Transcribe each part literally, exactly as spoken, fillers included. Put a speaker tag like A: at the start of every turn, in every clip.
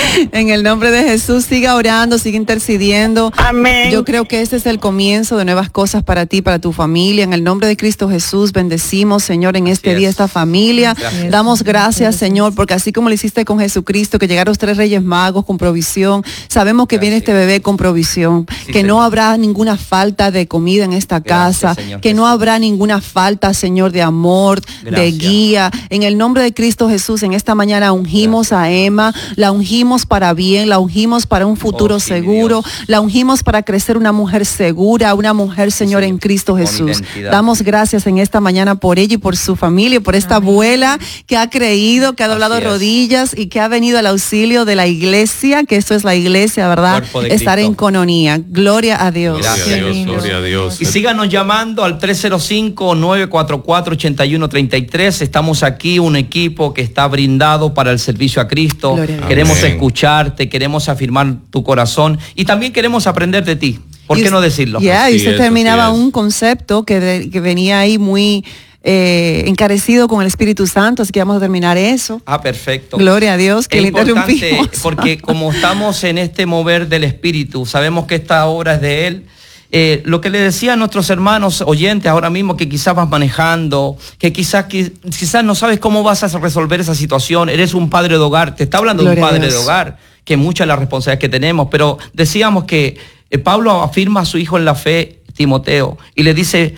A: En el nombre de Jesús, siga orando, siga intercediendo.
B: Amén.
A: Yo creo que este es el comienzo de nuevas cosas para ti, para tu familia. En el nombre de Cristo Jesús, bendecimos, Señor, en este día esta familia.
C: Gracias.
A: Damos gracias, Señor, porque así como lo hiciste con Jesucristo, que llegaron los tres reyes magos con provisión, sabemos que
C: Gracias.
A: viene este bebé con provisión,
C: Sí,
A: que no
C: Señor.
A: habrá ninguna falta de comida en esta
C: Gracias,
A: casa,
C: Señor
A: que no
C: Jesús.
A: habrá ninguna falta, Señor, de amor, de
C: Gracias.
A: guía. En el nombre de Cristo Jesús, en esta mañana ungimos a Emma, la ungimos para bien, la ungimos para un futuro
C: Oh, sí, mi
A: seguro,
C: Dios.
A: la ungimos para crecer una mujer segura, una mujer, Señor, en Cristo
C: con
A: Jesús.
C: identidad.
A: Damos gracias en esta mañana por ella y por su familia, por esta abuela que ha creído, que ha doblado
C: Así es.
A: rodillas y que ha venido al auxilio de la iglesia, que esto es la iglesia, ¿verdad?
C: Cuerpo de
A: Estar
C: Cristo.
A: en cononía. Gloria a Dios.
C: Gracias.
D: Gloria a Dios,
E: lindo.
D: gloria a Dios.
C: Y síganos llamando al tres cero cinco, nueve cuatro cuatro, ocho uno tres tres. Estamos aquí, un equipo que está brindado para el servicio a Cristo.
A: Gloria a Dios.
C: Queremos
D: Amén.
C: escucharte, queremos afirmar tu corazón y también queremos aprender de ti. ¿Por
A: Y
C: qué
A: us-
C: no decirlo?
A: Ya, y
D: Así
A: usted
D: es,
A: terminaba
D: así es.
A: un concepto que, de- que venía ahí muy eh, encarecido con el Espíritu Santo, así que vamos a terminar eso.
C: Ah, perfecto.
A: Gloria a Dios, que
C: Es
A: le
C: importante
A: interrumpimos.
C: porque como estamos en este mover del Espíritu, sabemos que esta obra es de Él. Eh, lo que le decía a nuestros hermanos oyentes ahora mismo, que quizás vas manejando, que quizás, que, quizás no sabes cómo vas a resolver esa situación, eres un padre de hogar, te está hablando
A: Gloria
C: de
A: a
C: un padre
A: Dios.
C: de hogar, que mucha es la responsabilidad que tenemos, pero decíamos que eh, Pablo afirma a su hijo en la fe, Timoteo, y le dice,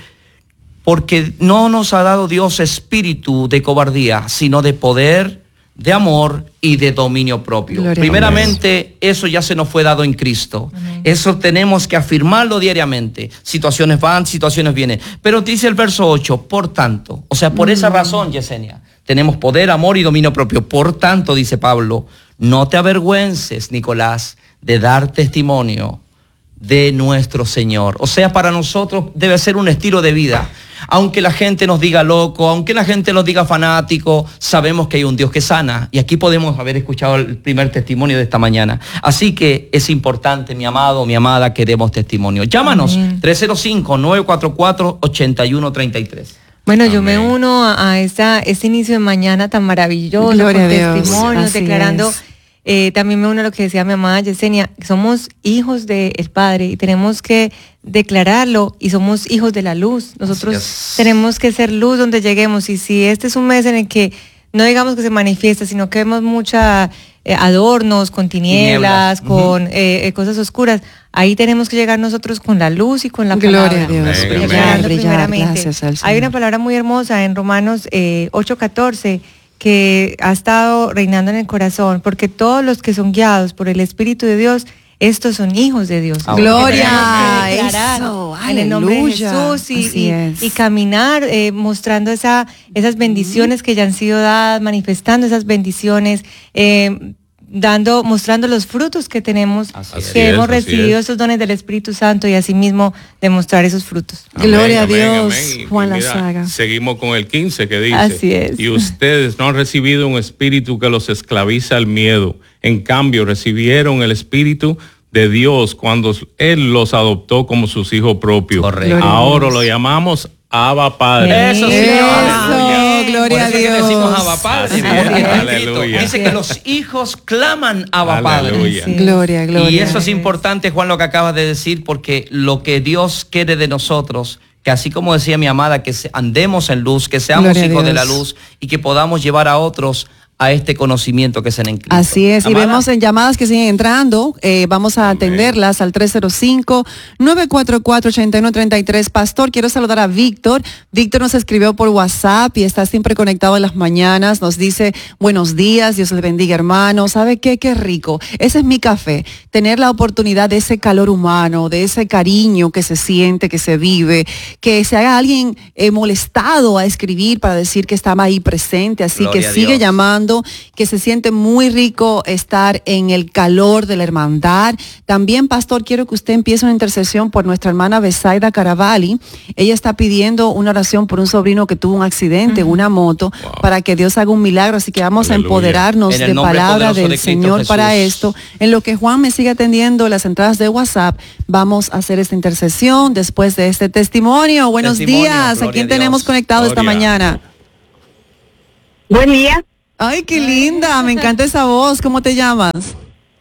C: porque no nos ha dado Dios espíritu de cobardía, sino de poder, de amor y de dominio propio.
A: Gloria a
C: Primeramente, eso ya se nos fue dado en Cristo. Eso tenemos que afirmarlo diariamente. Situaciones van, situaciones vienen. Pero dice el verso ocho, por tanto, o sea, por esa razón, Yesenia, tenemos poder, amor y dominio propio. Por tanto, dice Pablo, no te avergüences, Nicolás, de dar testimonio de nuestro Señor. O sea, para nosotros debe ser un estilo de vida. Aunque la gente nos diga loco, aunque la gente nos diga fanático, sabemos que hay un Dios que sana. Y aquí podemos haber escuchado el primer testimonio de esta mañana. Así que es importante, mi amado, mi amada, que demos testimonio. Llámanos,
E: Amén.
C: tres cero cinco, nueve cuatro cuatro, ocho uno tres tres.
E: Bueno, yo me
D: Amén.
E: uno a, a esta, este inicio de mañana tan maravilloso,
A: Gloria
E: con
A: a Dios.
E: testimonios,
A: Así
E: declarando.
A: es.
E: Eh, también me uno a lo que decía mi amada Yesenia, que somos hijos del Padre y tenemos que declararlo y somos hijos de la luz. Nosotros
C: Así es.
E: tenemos que ser luz donde lleguemos y si este es un mes en el que no digamos que se manifiesta, sino que vemos mucha eh, adornos con tinieblas,
C: Tinieblas. Ujú.
E: con eh, eh, cosas oscuras, ahí tenemos que llegar nosotros con la luz y con la
A: Gloria
E: palabra.
A: a Dios.
D: Amén,
A: Brillar,
E: Declarando
A: brillar,
E: primeramente.
A: gracias al
E: Hay una
A: Señor.
E: palabra muy hermosa en Romanos eh, ocho catorce que ha estado reinando en el corazón, porque todos los que son guiados por el Espíritu de Dios, estos son hijos de Dios.
C: Ah,
A: Gloria,
E: Tenemos que declarar
A: eso,
E: en el nombre de
A: aleluya.
E: Jesús y,
A: Así
E: y-
A: es.
E: y caminar eh, mostrando esa, esas bendiciones que ya han sido dadas, manifestando esas bendiciones, eh, dando, mostrando los frutos que tenemos,
C: Así
E: que
C: es.
D: Así
E: hemos
D: es, así
E: recibido
D: es.
E: esos dones del Espíritu Santo y asimismo demostrar esos frutos.
A: Gloria a
D: Amén,
A: Dios,
D: amén. Y
A: Juan
D: mira,
A: Lazaga.
D: Seguimos con el quince que dice,
E: Así es.
D: y ustedes no han recibido un espíritu que los esclaviza al miedo. En cambio, recibieron el espíritu de Dios cuando Él los adoptó como sus hijos propios.
C: Correcto.
A: Gloria a
D: Ahora
A: Dios.
D: lo llamamos Abba Padre.
C: Eso sí,
A: Eso,
C: aleluya.
A: gloria
C: Por
A: a
C: eso es que
A: Dios.
C: decimos Abba Padre.
D: Así
C: porque
D: es,
C: está escrito.
D: aleluya.
C: Dice que los hijos claman Abba Padre.
D: Aleluya.
E: Sí.
A: Gloria, gloria.
C: Y eso es importante, Juan, lo que acabas de decir, porque lo que Dios quiere de nosotros, que así como decía mi amada, que se- andemos en luz, que seamos
A: Gloria a
C: hijos de
A: Dios.
C: la luz y que podamos llevar a otros a este conocimiento que es en Cristo.
A: Así es, y
C: Amada,
A: vemos en llamadas que siguen entrando, eh, vamos a atenderlas al tres cero cinco, nueve cuatro cuatro, ocho uno tres tres. Pastor, quiero saludar a Víctor. Víctor nos escribió por WhatsApp y está siempre conectado en las mañanas, nos dice buenos días, Dios les bendiga hermano, ¿sabe qué? Qué rico, ese es mi café, tener la oportunidad de ese calor humano, de ese cariño que se siente, que se vive, que se haga alguien eh, molestado a escribir para decir que estaba ahí presente, así
C: Gloria
A: que
C: a
A: sigue
C: Dios.
A: llamando, que se siente muy rico estar en el calor de la hermandad. También, pastor, quiero que usted empiece una intercesión por nuestra hermana Besaida Caravalli. Ella está pidiendo una oración por un sobrino que tuvo un accidente en una moto,
D: Wow.
A: para que Dios haga un milagro. Así que vamos
D: Aleluya.
A: a empoderarnos
C: En el
A: de
C: nombre
A: palabra
C: poderoso
A: del
C: de Cristo
A: Señor
C: Jesús.
A: para esto. En lo que Juan me sigue atendiendo las entradas de WhatsApp, vamos a hacer esta intercesión después de este testimonio. Buenos
C: Testimonio,
A: días. ¿A
C: gloria
A: quién
C: a Dios.
A: tenemos conectado esta
D: Gloria.
A: mañana?
B: Buen día.
A: Ay, qué linda, me encanta esa voz. ¿Cómo te llamas?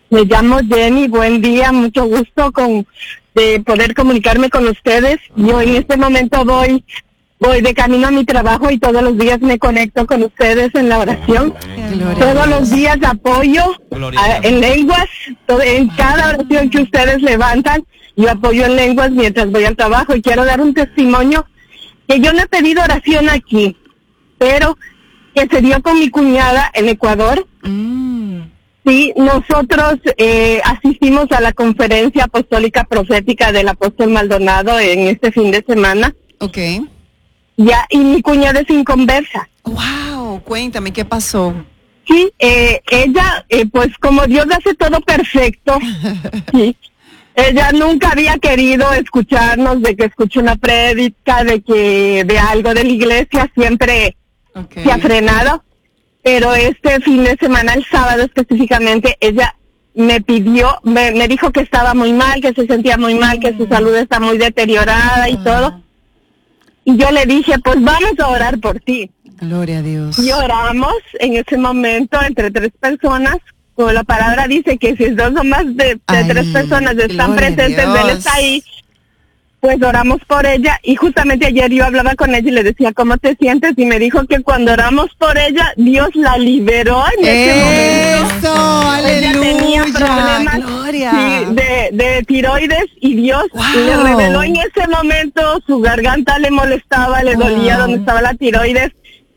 B: Me llamo Jenny, buen día, mucho gusto con de poder comunicarme con ustedes. Yo en este momento voy voy de camino a mi trabajo y todos los días me conecto con ustedes en la oración. Gloria todos los días apoyo a, en lenguas, todo, en cada oración que ustedes levantan, yo apoyo en lenguas mientras voy al trabajo y quiero dar un testimonio que yo no he pedido oración aquí, pero que se dio con mi cuñada en Ecuador. Mm. Sí, nosotros eh, asistimos a la conferencia apostólica profética del apóstol Maldonado en este fin de semana.
A: Okay.
B: Ya, y mi cuñada es inconversa.
A: Wow, cuéntame, ¿qué pasó?
B: Sí, eh, ella, eh, pues como Dios hace todo perfecto, sí, ella nunca había querido escucharnos, de que escuche una prédica, de que de algo de la iglesia, siempre okay. se ha frenado. Pero este fin de semana, el sábado específicamente, ella me pidió, me, me dijo que estaba muy mal, que se sentía muy mal, que su salud está muy deteriorada y todo. Y yo le dije, pues vamos a orar por ti.
A: Gloria a Dios.
B: Y oramos en ese momento entre tres personas. Como la palabra dice que si dos o más de, de Ay, tres personas están presentes, Él está ahí. Pues oramos por ella y justamente ayer yo hablaba con ella y le decía, ¿cómo te sientes? Y me dijo que cuando oramos por ella, Dios la liberó en ese momento.
A: ¡Eso! ¡Aleluya!
B: Ella tenía problemas
A: Gloria.
B: Sí, de, de tiroides y Dios wow. le reveló en ese momento, su garganta le molestaba, le wow. dolía donde estaba la tiroides,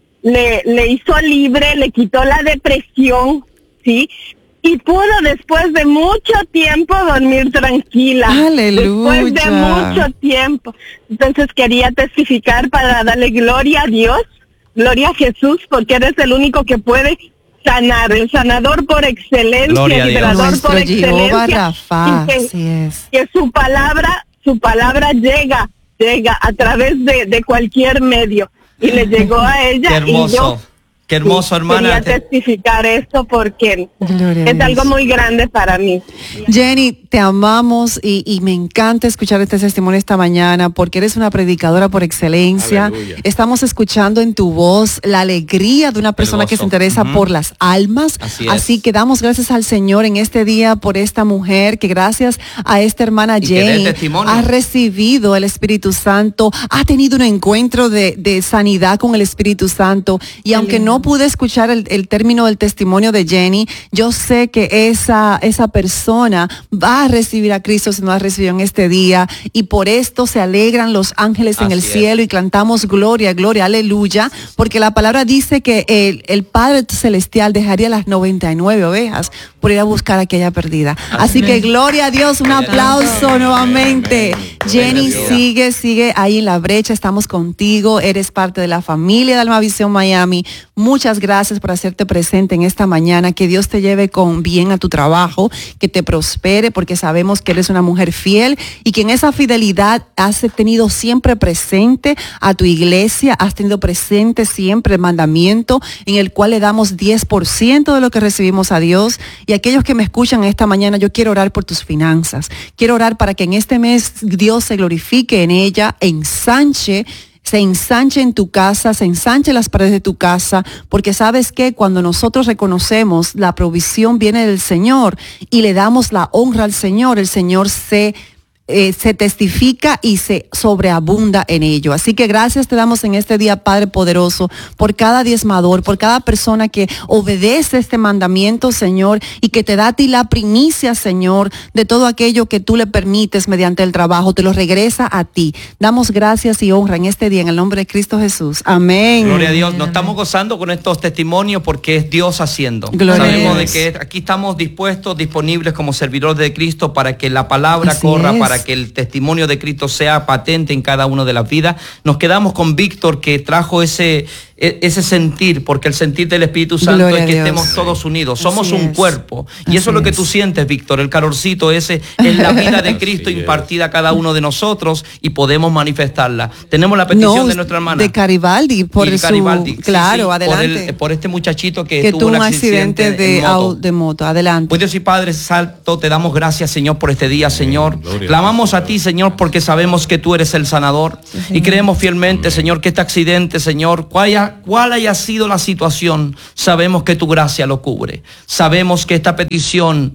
B: le, le hizo libre, le quitó la depresión, ¿sí? Y pudo después de mucho tiempo dormir tranquila.
A: Aleluya.
B: Después de mucho tiempo. Entonces quería testificar para darle gloria a Dios, gloria a Jesús, porque eres el único que puede sanar, el sanador por excelencia, el liberador por excelencia.
A: Rafa,
B: y que,
A: así es.
B: que su palabra, su palabra llega, llega a través de, de cualquier medio. Y le llegó a ella.
C: Qué hermoso.
B: Y yo,
C: Qué hermoso,
B: sí,
C: hermana.
B: Quería testificar esto porque Gloria es algo muy grande para mí.
A: Jenny, te amamos y, y me encanta escuchar este testimonio esta mañana porque eres una predicadora por excelencia. Aleluya. Estamos escuchando en tu voz la alegría de una persona que se interesa uh-huh. por las almas. Así, Así que damos gracias al Señor en este día por esta mujer que gracias a esta hermana y Jenny ha recibido el Espíritu Santo, ha tenido un encuentro de, de sanidad con el Espíritu Santo y aunque Aleluya. no pude escuchar el, el término del testimonio de Jenny, yo sé que esa, esa persona va a recibir a Cristo si no ha recibido en este día y por esto se alegran los ángeles Así en el es. cielo y cantamos gloria, gloria, aleluya, porque la palabra dice que el, el Padre Celestial dejaría las noventa y nueve ovejas por ir a buscar a aquella perdida. Así Amén. que gloria a Dios, un aplauso Amén. nuevamente. Amén. Jenny, sigue, sigue ahí en la brecha, estamos contigo, eres parte de la familia de Almavisión Miami. Muchas gracias por hacerte presente en esta mañana, que Dios te lleve con bien a tu trabajo, que te prospere, porque sabemos que eres una mujer fiel y que en esa fidelidad has tenido siempre presente a tu iglesia, has tenido presente siempre el mandamiento en el cual le damos diez por ciento de lo que recibimos a Dios. Y aquellos que me escuchan esta mañana, yo quiero orar por tus finanzas, quiero orar para que en este mes Dios se glorifique en ella, ensanche se ensanche en tu casa, se ensanche las paredes de tu casa, porque sabes que cuando nosotros reconocemos la provisión viene del Señor y le damos la honra al Señor, el Señor se Eh, se testifica y se sobreabunda en ello. Así que gracias te damos en este día, Padre poderoso, por cada diezmador, por cada persona que obedece este mandamiento, Señor, y que te da a ti la primicia, Señor, de todo aquello que tú le permites mediante el trabajo, te lo regresa a ti. Damos gracias y honra en este día en el nombre de Cristo Jesús. Amén.
C: Gloria a Dios. Nos estamos gozando con estos testimonios porque es Dios haciendo.
A: Gloria
C: Sabemos de que aquí estamos dispuestos, disponibles como servidores de Cristo para que la palabra
A: Así
C: corra,
A: es.
C: para que el testimonio de Cristo sea patente en cada una de las vidas. Nos quedamos con Víctor, que trajo ese, ese sentir, porque el sentir del Espíritu Santo Gloria es que estemos todos unidos. Somos Así un es. cuerpo. Y Así eso es lo que tú sientes, Víctor. El calorcito ese es la vida de Cristo impartida a cada uno de nosotros y podemos manifestarla. Tenemos la petición
A: no,
C: de nuestra hermana.
A: De Caribaldi, por
C: y de
A: su,
C: Caribaldi.
A: claro,
C: sí, sí,
A: adelante.
C: Por, el, por este muchachito que,
A: que
C: tuvo,
A: tuvo
C: un
A: un
C: accidente,
A: accidente de,
C: moto.
A: de moto. Adelante.
C: Pues Dios y Padre Santo, te damos gracias, Señor, por este día, Señor. Gloria Clamamos a ti, Señor, porque sabemos que tú eres el sanador. Sí. Y creemos fielmente, Señor, que este accidente, Señor, cuál haya, cuál haya sido la situación, sabemos que tu gracia lo cubre. Sabemos que esta petición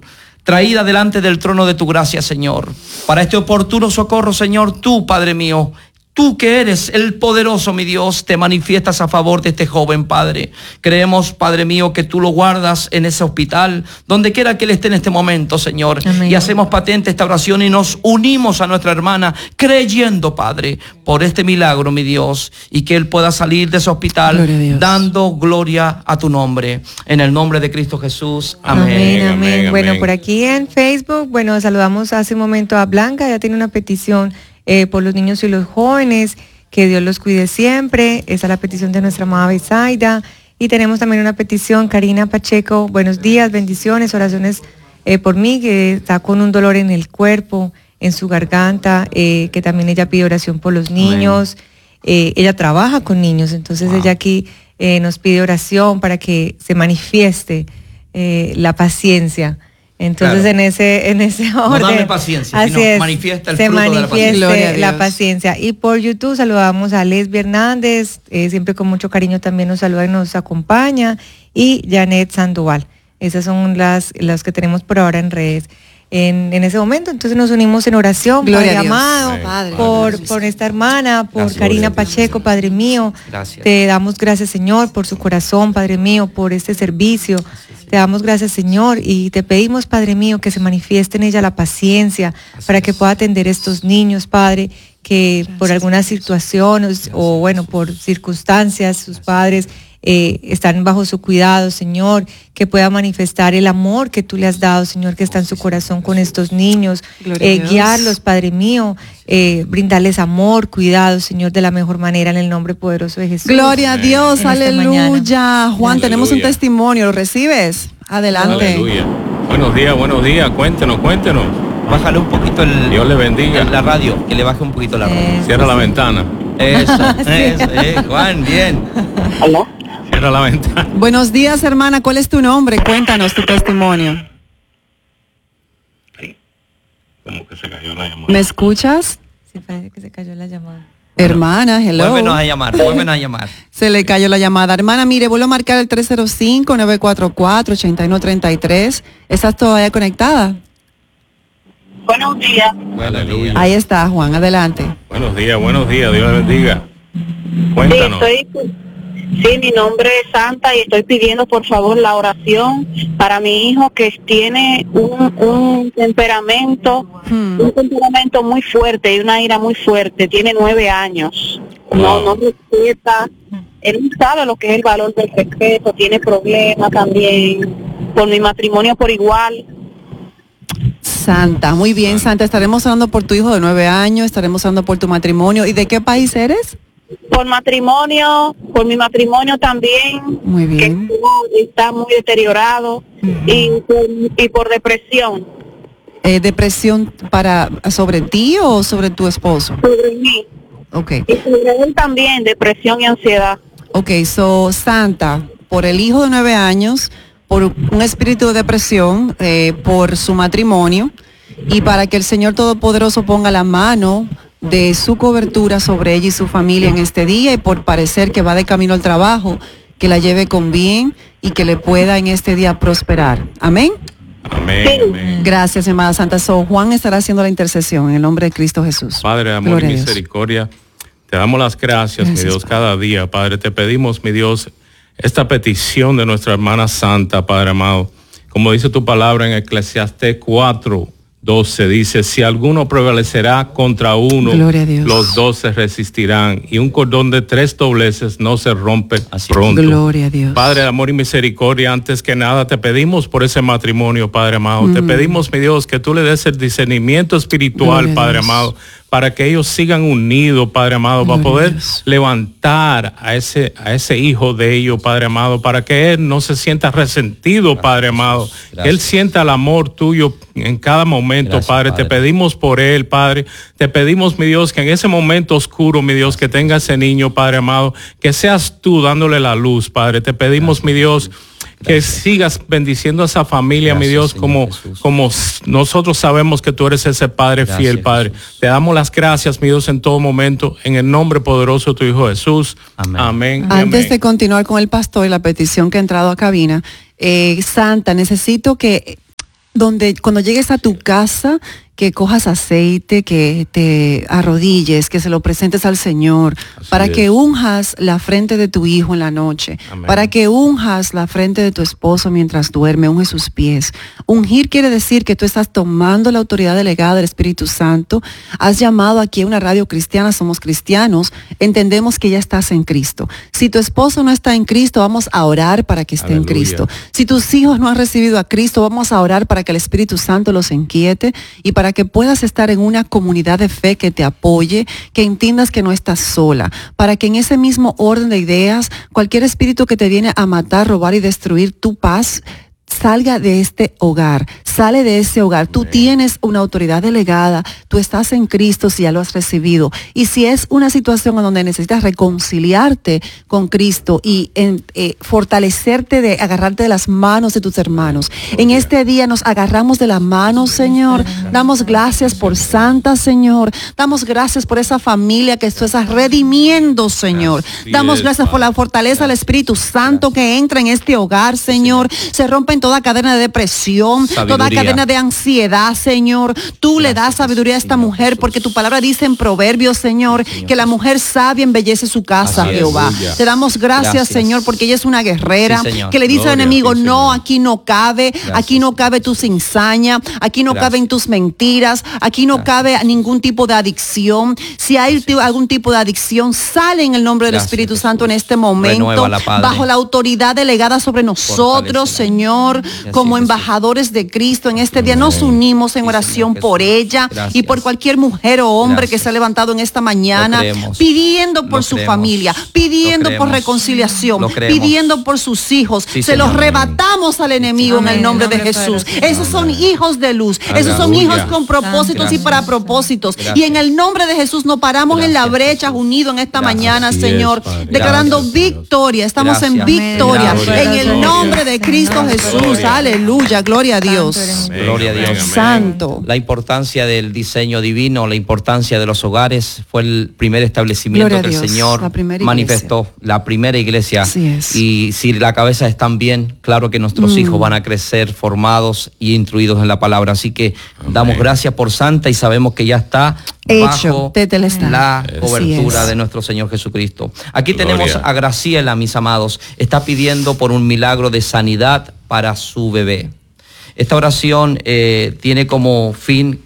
C: traída delante del trono de tu gracia, Señor. Para este oportuno socorro, Señor, tú, Padre mío, tú que eres el poderoso, mi Dios, te manifiestas a favor de este joven, Padre. Creemos, Padre mío, que tú lo guardas en ese hospital, donde quiera que él esté en este momento, Señor. Amén. Y hacemos patente esta oración y nos unimos a nuestra hermana, creyendo, Padre, por este milagro, mi Dios, y que él pueda salir de ese hospital gloria dando gloria a tu nombre. En el nombre de Cristo Jesús. Amén.
E: Amén, amén. amén. Bueno, amén. Por aquí en Facebook, bueno, saludamos hace un momento a Blanca, ya tiene una petición Eh, por los niños y los jóvenes, que Dios los cuide siempre. Esa es la petición de nuestra amada Besaida. Y tenemos también una petición, Karina Pacheco, buenos días, bendiciones, oraciones eh, por mí, que está con un dolor en el cuerpo, en su garganta, eh, que también ella pide oración por los niños. Eh, ella trabaja con niños, entonces wow. ella aquí eh, nos pide oración para que se manifieste eh, la paciencia. Entonces claro. en ese en ese orden,
C: no dame paciencia,
E: así
C: sino
E: es,
C: manifiesta el
E: se
C: fruto
E: manifieste
C: de la paciencia.
E: la paciencia. Y por YouTube saludamos a Lesbia Hernández, eh, siempre con mucho cariño también nos saluda y nos acompaña, y Janet Sandoval. Esas son las, las que tenemos por ahora en redes. En, en ese momento, entonces nos unimos en oración, Gloria Padre amado, sí, Padre, por, Padre, por esta hermana, por gracias, Karina Pacheco, Padre mío. Gracias. Te damos gracias, Señor, por su corazón, Padre mío, por este servicio. Gracias, te damos gracias, Señor, y te pedimos, Padre mío, que se manifieste en ella la paciencia gracias. Para que pueda atender estos niños, Padre, que gracias, por algunas situaciones gracias, o bueno, por circunstancias, sus gracias. Padres Eh, están bajo su cuidado, Señor, que pueda manifestar el amor que tú le has dado, Señor, que está en su corazón con estos niños, eh, guiarlos, Padre mío, eh, brindarles amor, cuidado, Señor, de la mejor manera, en el nombre poderoso de Jesús.
A: Gloria a Dios, aleluya. Juan, aleluya. Tenemos un testimonio, ¿lo recibes? Adelante.
D: Aleluya. Buenos días, buenos días, cuéntenos, cuéntenos.
C: Bájale un poquito el...
D: Dios le bendiga.
C: La radio, que le baje un poquito la radio.
D: Eh, Cierra la ventana.
C: Eso, eso, eh, Juan, bien.
B: ¿Aló?
D: Cierra la ventana.
A: Buenos días, hermana. ¿Cuál es tu nombre? Cuéntanos tu testimonio.
D: Sí. Como que se cayó la llamada.
A: ¿Me escuchas?
E: Sí, parece que se cayó la llamada.
A: Hermana, hello.
C: Vuélvenos a llamar, vuélvenos a llamar.
A: Se le cayó la llamada. Hermana, mire, vuelvo a marcar el tres cero cinco, nueve cuatro cuatro, ocho uno tres tres. ¿Estás todavía conectada?
B: Buenos días.
C: Buenos días.
A: Ahí está, Juan, adelante.
D: Buenos días, buenos días, Dios le bendiga. Cuéntanos.
B: Sí, estoy... Sí, mi nombre es Santa y estoy pidiendo por favor la oración para mi hijo que tiene un, un temperamento, hmm. un temperamento muy fuerte y una ira muy fuerte. Tiene nueve años. Wow. No, no respeta. Él no sabe lo que es el valor del respeto. Tiene problemas también con mi matrimonio por igual.
A: Santa, muy bien, Santa. Estaremos orando por tu hijo de nueve años. Estaremos orando por tu matrimonio. ¿Y de qué país eres?
B: Por matrimonio, por mi matrimonio también,
A: muy bien.
B: que está muy deteriorado, uh-huh. y, por, y por depresión.
A: Eh, ¿Depresión para sobre ti o sobre tu esposo?
B: Sobre mí.
A: Okay.
B: Y sobre él también, depresión y ansiedad.
A: Ok, so Santa, por el hijo de nueve años, por un espíritu de depresión, eh, por su matrimonio, y para que el Señor Todopoderoso ponga la mano de su cobertura sobre ella y su familia en este día, y por parecer que va de camino al trabajo, que la lleve con bien y que le pueda en este día prosperar. Amén.
D: Amén.
B: Sí.
D: Amén.
A: Gracias, hermana Santa. So, Juan estará haciendo la intercesión en el nombre de Cristo Jesús.
D: Padre de amor y misericordia, te damos las gracias, gracias, mi Dios, Padre. Cada día, Padre. Te pedimos, mi Dios, esta petición de nuestra hermana Santa, Padre amado. Como dice tu palabra en Eclesiastés cuatro doce, dice, si alguno prevalecerá contra uno, los dos se resistirán, y un cordón de tres dobleces no se rompe Así pronto.
A: Gloria a Dios.
D: Padre de amor y misericordia, antes que nada te pedimos por ese matrimonio, Padre amado. Mm. Te pedimos, mi Dios, que tú le des el discernimiento espiritual, Gloria Padre amado, para que ellos sigan unidos, Padre amado, Gloria para poder Dios. levantar a ese, a ese hijo de ellos, Padre amado, para que él no se sienta resentido, Gracias, Padre amado, Gracias. que él sienta el amor tuyo en cada momento, Gracias, Padre. Padre. Te pedimos por él, Padre. Te pedimos, mi Dios, que en ese momento oscuro, mi Dios, que tenga ese niño, Padre amado, que seas tú dándole la luz, Padre. Te pedimos, Gracias, mi Dios, que Gracias. sigas bendiciendo a esa familia, Gracias, mi Dios, Señor como, como nosotros sabemos que tú eres ese Padre Gracias, fiel, Padre. Jesús. Te damos las gracias, mi Dios, en todo momento, en el nombre poderoso de tu Hijo Jesús. Amén. Amén.
A: Antes
D: amén.
A: de continuar con el pastor y la petición que ha entrado a cabina, eh, Santa, necesito que donde cuando llegues a tu casa, que cojas aceite, que te arrodilles, que se lo presentes al Señor, Así para es. que unjas la frente de tu hijo en la noche, Amén. para que unjas la frente de tu esposo mientras duerme, unge sus pies. Ungir quiere decir que tú estás tomando la autoridad delegada del Espíritu Santo. Has llamado aquí a una radio cristiana, somos cristianos, entendemos que ya estás en Cristo. Si tu esposo no está en Cristo, vamos a orar para que esté Aleluya. en Cristo. Si tus hijos no han recibido a Cristo, vamos a orar para que el Espíritu Santo los inquiete y para para que puedas estar en una comunidad de fe que te apoye, que entiendas que no estás sola, para que en ese mismo orden de ideas, cualquier espíritu que te viene a matar, robar y destruir tu paz, salga de este hogar, sale de ese hogar. Tú tienes una autoridad delegada, tú estás en Cristo si ya lo has recibido. Y si es una situación en donde necesitas reconciliarte con Cristo y en, eh, fortalecerte de agarrarte de las manos de tus hermanos. En este día nos agarramos de la mano, Señor. Damos gracias por Santa, Señor. Damos gracias por esa familia que tú estás redimiendo, Señor. Damos gracias por la fortaleza del Espíritu Santo que entra en este hogar, Señor. Se rompen toda cadena de depresión, sabiduría. toda cadena de ansiedad, Señor. Tú Gracias, le das sabiduría a esta Señor mujer, Jesús. porque tu palabra dice en Proverbios, Señor, Señor que la mujer sabia embellece su casa, Así Jehová. Es, Te damos gracias, gracias, Señor, porque ella es una guerrera, sí, que le dice Gloria al enemigo, ti, no, aquí no cabe, gracias. aquí no cabe tu cizaña, aquí no gracias. caben tus mentiras, aquí no gracias. cabe ningún tipo de adicción. Si hay gracias. algún tipo de adicción, sale en el nombre del gracias, Espíritu Jesús. Santo en este momento, la bajo la autoridad delegada sobre nosotros, Señor. Como embajadores de Cristo en este día nos unimos en oración por ella y por cualquier mujer o hombre que se ha levantado en esta mañana pidiendo por su familia, pidiendo por reconciliación, pidiendo por sus hijos. Se los arrebatamos al enemigo en el nombre de Jesús. Esos son hijos de luz, esos son hijos con propósitos y para propósitos. Y en el nombre de Jesús nos paramos en la brecha unidos en esta mañana, Señor, declarando victoria. Estamos en victoria en el nombre de Cristo Jesús. Aleluya, gloria a Dios.
C: Gloria a Dios.
A: Santo.
C: La importancia del diseño divino, la importancia de los hogares fue el primer establecimiento que el Señor la manifestó, la primera iglesia.
A: Así es.
C: Y si la cabeza están bien, claro que nuestros mm. hijos van a crecer formados y instruidos en la palabra. Así que Amén. damos gracias por Santa y sabemos que ya está
A: Hecho.
C: bajo la cobertura de nuestro Señor Jesucristo. Aquí Gloria. tenemos a Graciela, mis amados, está pidiendo por un milagro de sanidad para su bebé. Esta oración eh, tiene como fin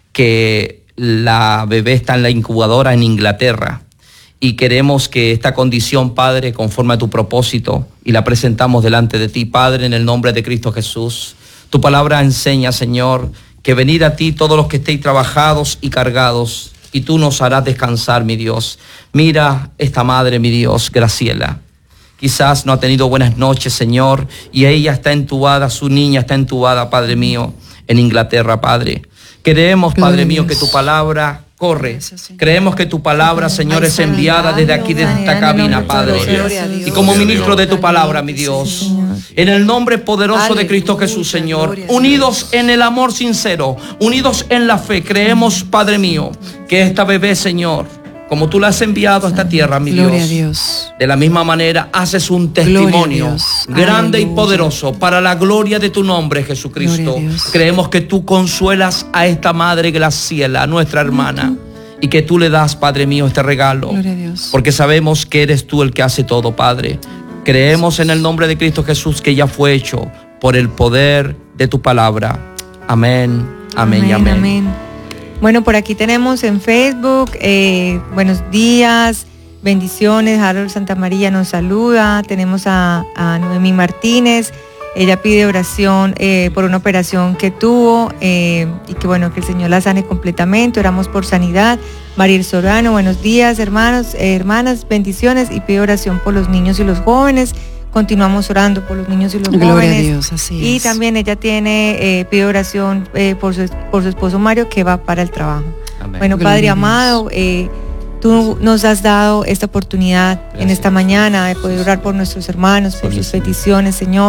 C: que la bebé está en la incubadora en Inglaterra y queremos que esta condición, Padre, conforme a tu propósito, y la presentamos delante de ti, Padre, en el nombre de Cristo Jesús. Tu palabra enseña, Señor, que venid a ti todos los que estéis trabajados y cargados, y tú nos harás descansar, mi Dios. Mira esta madre, mi Dios, Graciela. Quizás no ha tenido buenas noches, Señor, y ella está entubada, su niña está entubada, Padre mío, en Inglaterra, Padre. Creemos, Padre mío, que tu palabra corre. Creemos que tu palabra, Señor, es enviada desde aquí, desde esta cabina, Padre. Y como ministro de tu palabra, mi Dios, en el nombre poderoso de Cristo Jesús, Señor, unidos en el amor sincero, unidos en la fe, creemos, Padre mío, que esta bebé, Señor, como tú la has enviado a esta tierra, mi
A: Gloria
C: Dios,
A: a Dios,
C: de la misma manera haces un testimonio grande Aleluya. y poderoso para la gloria de tu nombre, Jesucristo. Creemos que tú consuelas a esta madre Graciela, a nuestra hermana, y que tú le das, Padre mío, este regalo, porque sabemos que eres tú el que hace todo, Padre. Creemos en el nombre de Cristo Jesús que ya fue hecho por el poder de tu palabra. Amén, amén, amén y amén.
E: amén. Bueno, por aquí tenemos en Facebook, eh, buenos días, bendiciones, Harold Santa María nos saluda, tenemos a, a Noemí Martínez, ella pide oración eh, por una operación que tuvo eh, y que bueno, que el Señor la sane completamente, oramos por sanidad. Mariel Sorano, buenos días hermanos, eh, hermanas, bendiciones y pide oración por los niños y los jóvenes. Continuamos orando por los niños y los
A: Gloria
E: jóvenes.
A: A Dios, así
E: y
A: es.
E: también ella tiene, eh, pide oración eh, por, su, por su esposo Mario, que va para el trabajo.
C: Amén.
E: Bueno,
A: Gloria
E: Padre amado, eh, tú nos has dado esta oportunidad Gracias. en esta mañana de poder orar por nuestros hermanos, por sí, sus peticiones, Señor,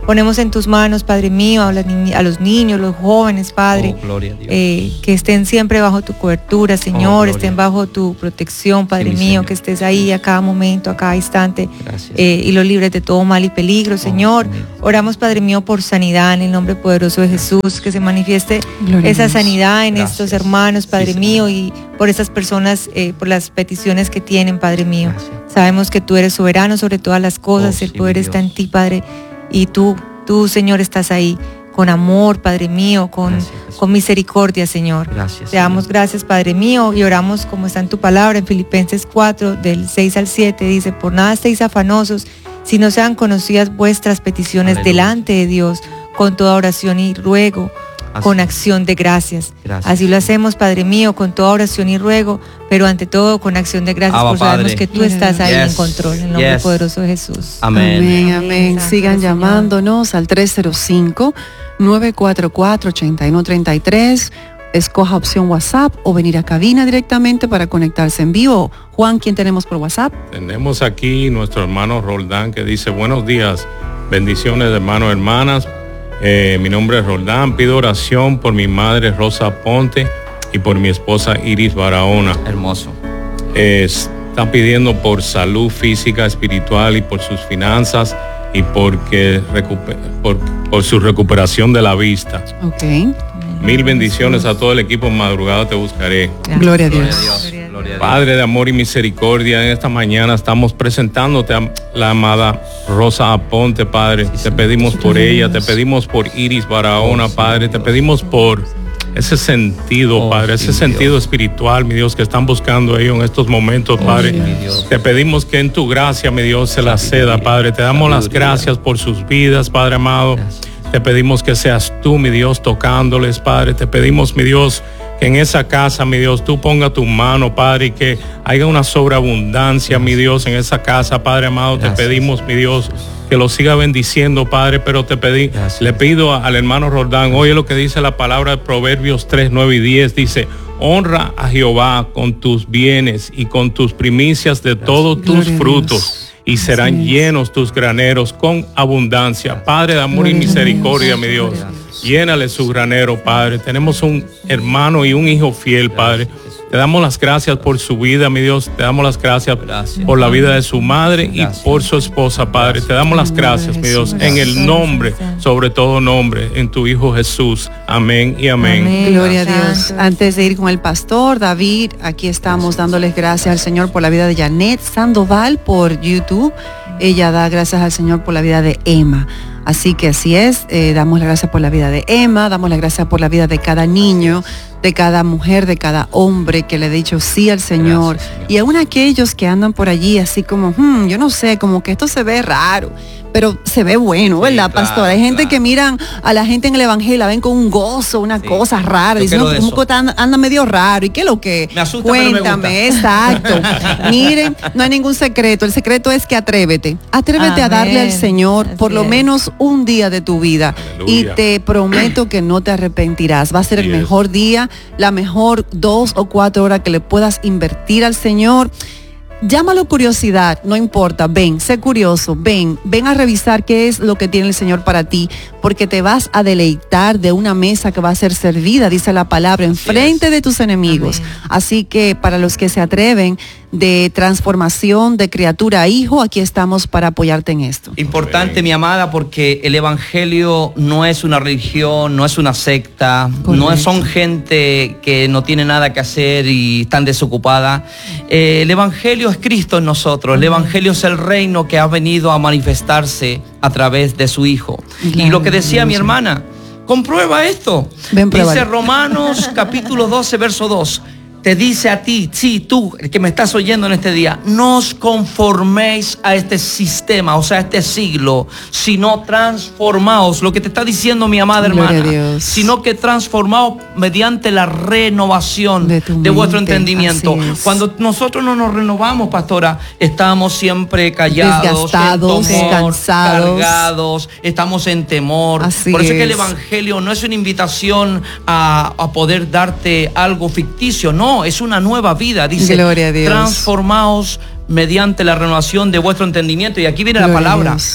E: Ponemos en tus manos, Padre mío, a, la ni- a los niños, los jóvenes, Padre,
C: Oh, gloria a Dios.
E: eh, que estén siempre bajo tu cobertura, Señor,
C: gloria.
E: estén bajo tu protección, Padre
C: Sí, mi
E: mío,
C: Señor.
E: que estés ahí a cada momento, a cada instante,
C: Gracias.
E: eh, y los libres de todo mal y peligro, Señor.
C: Señor.
E: Oramos, Padre mío, por sanidad en el nombre poderoso de Jesús, que se manifieste
A: Gloria a
E: esa
A: Dios.
E: sanidad en
C: Gracias.
E: estos hermanos, Padre
C: Sí,
E: mío, y por esas personas, eh, por las peticiones que tienen, Padre mío.
C: Gracias.
E: Sabemos que tú eres soberano sobre todas las cosas,
C: Oh,
E: el
C: sí,
E: poder
C: mi
E: está
C: Dios.
E: en ti, Padre, y tú, tú, Señor, estás ahí con amor, Padre mío, con,
C: Gracias, Jesús.
E: con misericordia, Señor.
C: Gracias,
E: Te damos
C: Señor.
E: gracias, Padre mío, y oramos como está en tu palabra, en Filipenses cuatro, del seis al siete, dice, por nada estéis afanosos, si no sean conocidas vuestras peticiones
C: Aleluya.
E: delante de Dios, con toda oración y ruego,
C: Así
E: con
C: es.
E: acción de gracias.
C: Gracias.
E: Así lo hacemos, Padre mío, con toda oración y ruego, pero ante todo con acción de gracias,
C: Abba,
E: porque sabemos
C: Padre.
E: que tú estás ahí
C: Yes.
E: en control, en el nombre
C: Yes.
E: poderoso de Jesús.
C: Amén.
A: Amén,
E: Amén.
A: amén.
E: Santo
A: Sigan
E: Señor.
A: llamándonos al tres cero cinco, nueve cuatro cuatro, ocho uno tres tres. Escoja opción WhatsApp o venir a cabina directamente para conectarse en vivo. Juan, ¿quién tenemos por WhatsApp?
D: Tenemos aquí nuestro hermano Roldán que dice, buenos días, bendiciones hermanos, hermanas. Eh, mi nombre es Roldán, pido oración por mi madre Rosa Ponte y por mi esposa Iris Barahona.
C: Hermoso.
D: Eh, están pidiendo por salud física, espiritual y por sus finanzas y porque recupe- por, por su recuperación de la vista.
A: Ok.
D: Mil bendiciones a todo el equipo, en madrugada te buscaré.
E: Gracias.
A: Gloria a
C: Gloria a
A: Dios.
C: Dios.
E: Gloria a Dios.
C: Gloria a Dios.
D: Padre de amor y misericordia, en esta mañana estamos presentándote a la amada Rosa Aponte, Padre. Te pedimos por ella, te pedimos por Iris Barahona, Padre. Te pedimos por ese sentido,
C: Oh,
D: Padre,
C: sí,
D: ese
C: mi
D: sentido
C: Dios.
D: espiritual, mi Dios, que están buscando ellos en estos momentos, Padre.
C: sí, mi Dios.
D: Te pedimos que en tu gracia, mi Dios, se la ceda, Padre. Te damos las
C: Sabiduría.
D: gracias por sus vidas, Padre amado.
C: Gracias.
D: Te pedimos que seas tú, mi Dios, tocándoles, Padre. Te pedimos, mi Dios, que en esa casa, mi Dios, tú ponga tu mano, Padre, y que haya una sobreabundancia, mi Dios, en esa casa, Padre amado.
C: Gracias.
D: Te pedimos, mi Dios, que lo siga bendiciendo, Padre, pero te pedí,
C: Gracias.
D: le pido a- al hermano Roldán, oye lo que dice la palabra de Proverbios tres, nueve y diez, dice, honra a Jehová con tus bienes y con tus primicias de todos tus
A: Gloria a
D: frutos.
A: Dios.
D: Y serán
A: Así es.
D: llenos tus graneros con abundancia. Padre de amor y
A: Gloria a Dios.
D: misericordia, mi Dios.
A: Gloria a
D: Llénale su granero, Padre. Tenemos un hermano y un hijo fiel, Padre. Te damos las gracias por su vida, mi Dios. Te damos las gracias
C: Gracias.
D: por la vida de su madre y
C: Gracias.
D: por su esposa, Padre. Te damos las gracias, mi Dios, en el nombre, sobre todo nombre, en tu Hijo Jesús. Amén y amén.
E: Amén.
A: Gloria a Dios.
E: Santo.
A: Antes de ir con el pastor David, aquí estamos dándoles gracias al Señor por la vida de Janet Sandoval por YouTube. Ella da gracias al Señor por la vida de Emma. Así que así es, eh, damos las gracias por la vida de Emma, damos las gracias por la vida de cada niño, de cada mujer, de cada hombre que le ha dicho sí al Señor.
C: Gracias, Señor.
A: Y aún aquellos que andan por allí así como, "Hmm, yo no sé, como que esto se ve raro, pero se ve bueno,
C: Sí,
A: ¿verdad,
C: claro,
A: pastor? Hay gente
C: claro.
A: que miran a la gente en el evangelio, la ven con un gozo, una
C: Sí.
A: cosa rara,
C: Yo
A: dicen,
C: quiero
A: "No,
C: de
A: como
C: eso.
A: que anda, anda medio raro, ¿y qué es lo que?
C: Me asusta, pero me
A: Cuéntame,
C: gusta.
A: exacto. Miren, no hay ningún secreto, el secreto es que atrévete, atrévete a darle al
E: Amén.
A: Señor
E: Así
A: por lo
E: es.
A: menos un día de tu vida y
D: Aleluya.
A: te prometo que no te arrepentirás, va a ser el
D: Así es.
A: mejor día, la mejor dos o cuatro horas que le puedas invertir al Señor. Llámalo curiosidad, no importa, ven, sé curioso, ven, ven a revisar qué es lo que tiene el Señor para ti, porque te vas a deleitar de una mesa que va a ser servida, dice la palabra, en
C: Así
A: frente
C: es.
A: de tus enemigos.
E: Amén.
A: Así que para los que se atreven de transformación de criatura a hijo, aquí estamos para apoyarte en esto.
C: Importante,
D: Amén.
C: mi amada, porque el evangelio no es una religión, no es una secta,
A: Correcto.
C: no son gente que no tiene nada que hacer y están desocupada. Eh, el evangelio es Cristo en nosotros, el evangelio es el reino que ha venido a manifestarse a través de su Hijo. Y lo que decía mi hermana, comprueba esto.
A: Ven,
C: Dice
A: pruébalo.
C: Romanos capítulo doce, verso dos. Te dice a ti, sí, tú, el que me estás oyendo en este día, no os conforméis a este sistema, o sea, a este siglo, sino transformaos. Lo que te está diciendo mi amada
A: Gloria
C: hermana,
A: a Dios.
C: sino que transformaos mediante la renovación
A: De
C: de,
A: tu
C: vuestro
A: mente,
C: entendimiento.
A: así es.
C: Cuando nosotros no nos renovamos, pastora, estamos siempre callados,
A: Desgastados,
C: en temor,
A: cansados.
C: cargados, estamos en temor.
A: Así
C: Por eso es que el
A: es.
C: evangelio no es una invitación a, a poder darte algo ficticio, no, es una nueva vida. Dice,
A: Gloria a Dios.
C: transformaos mediante la renovación de vuestro entendimiento. Y aquí viene
A: Gloria
C: la
A: a
C: palabra,
A: Dios.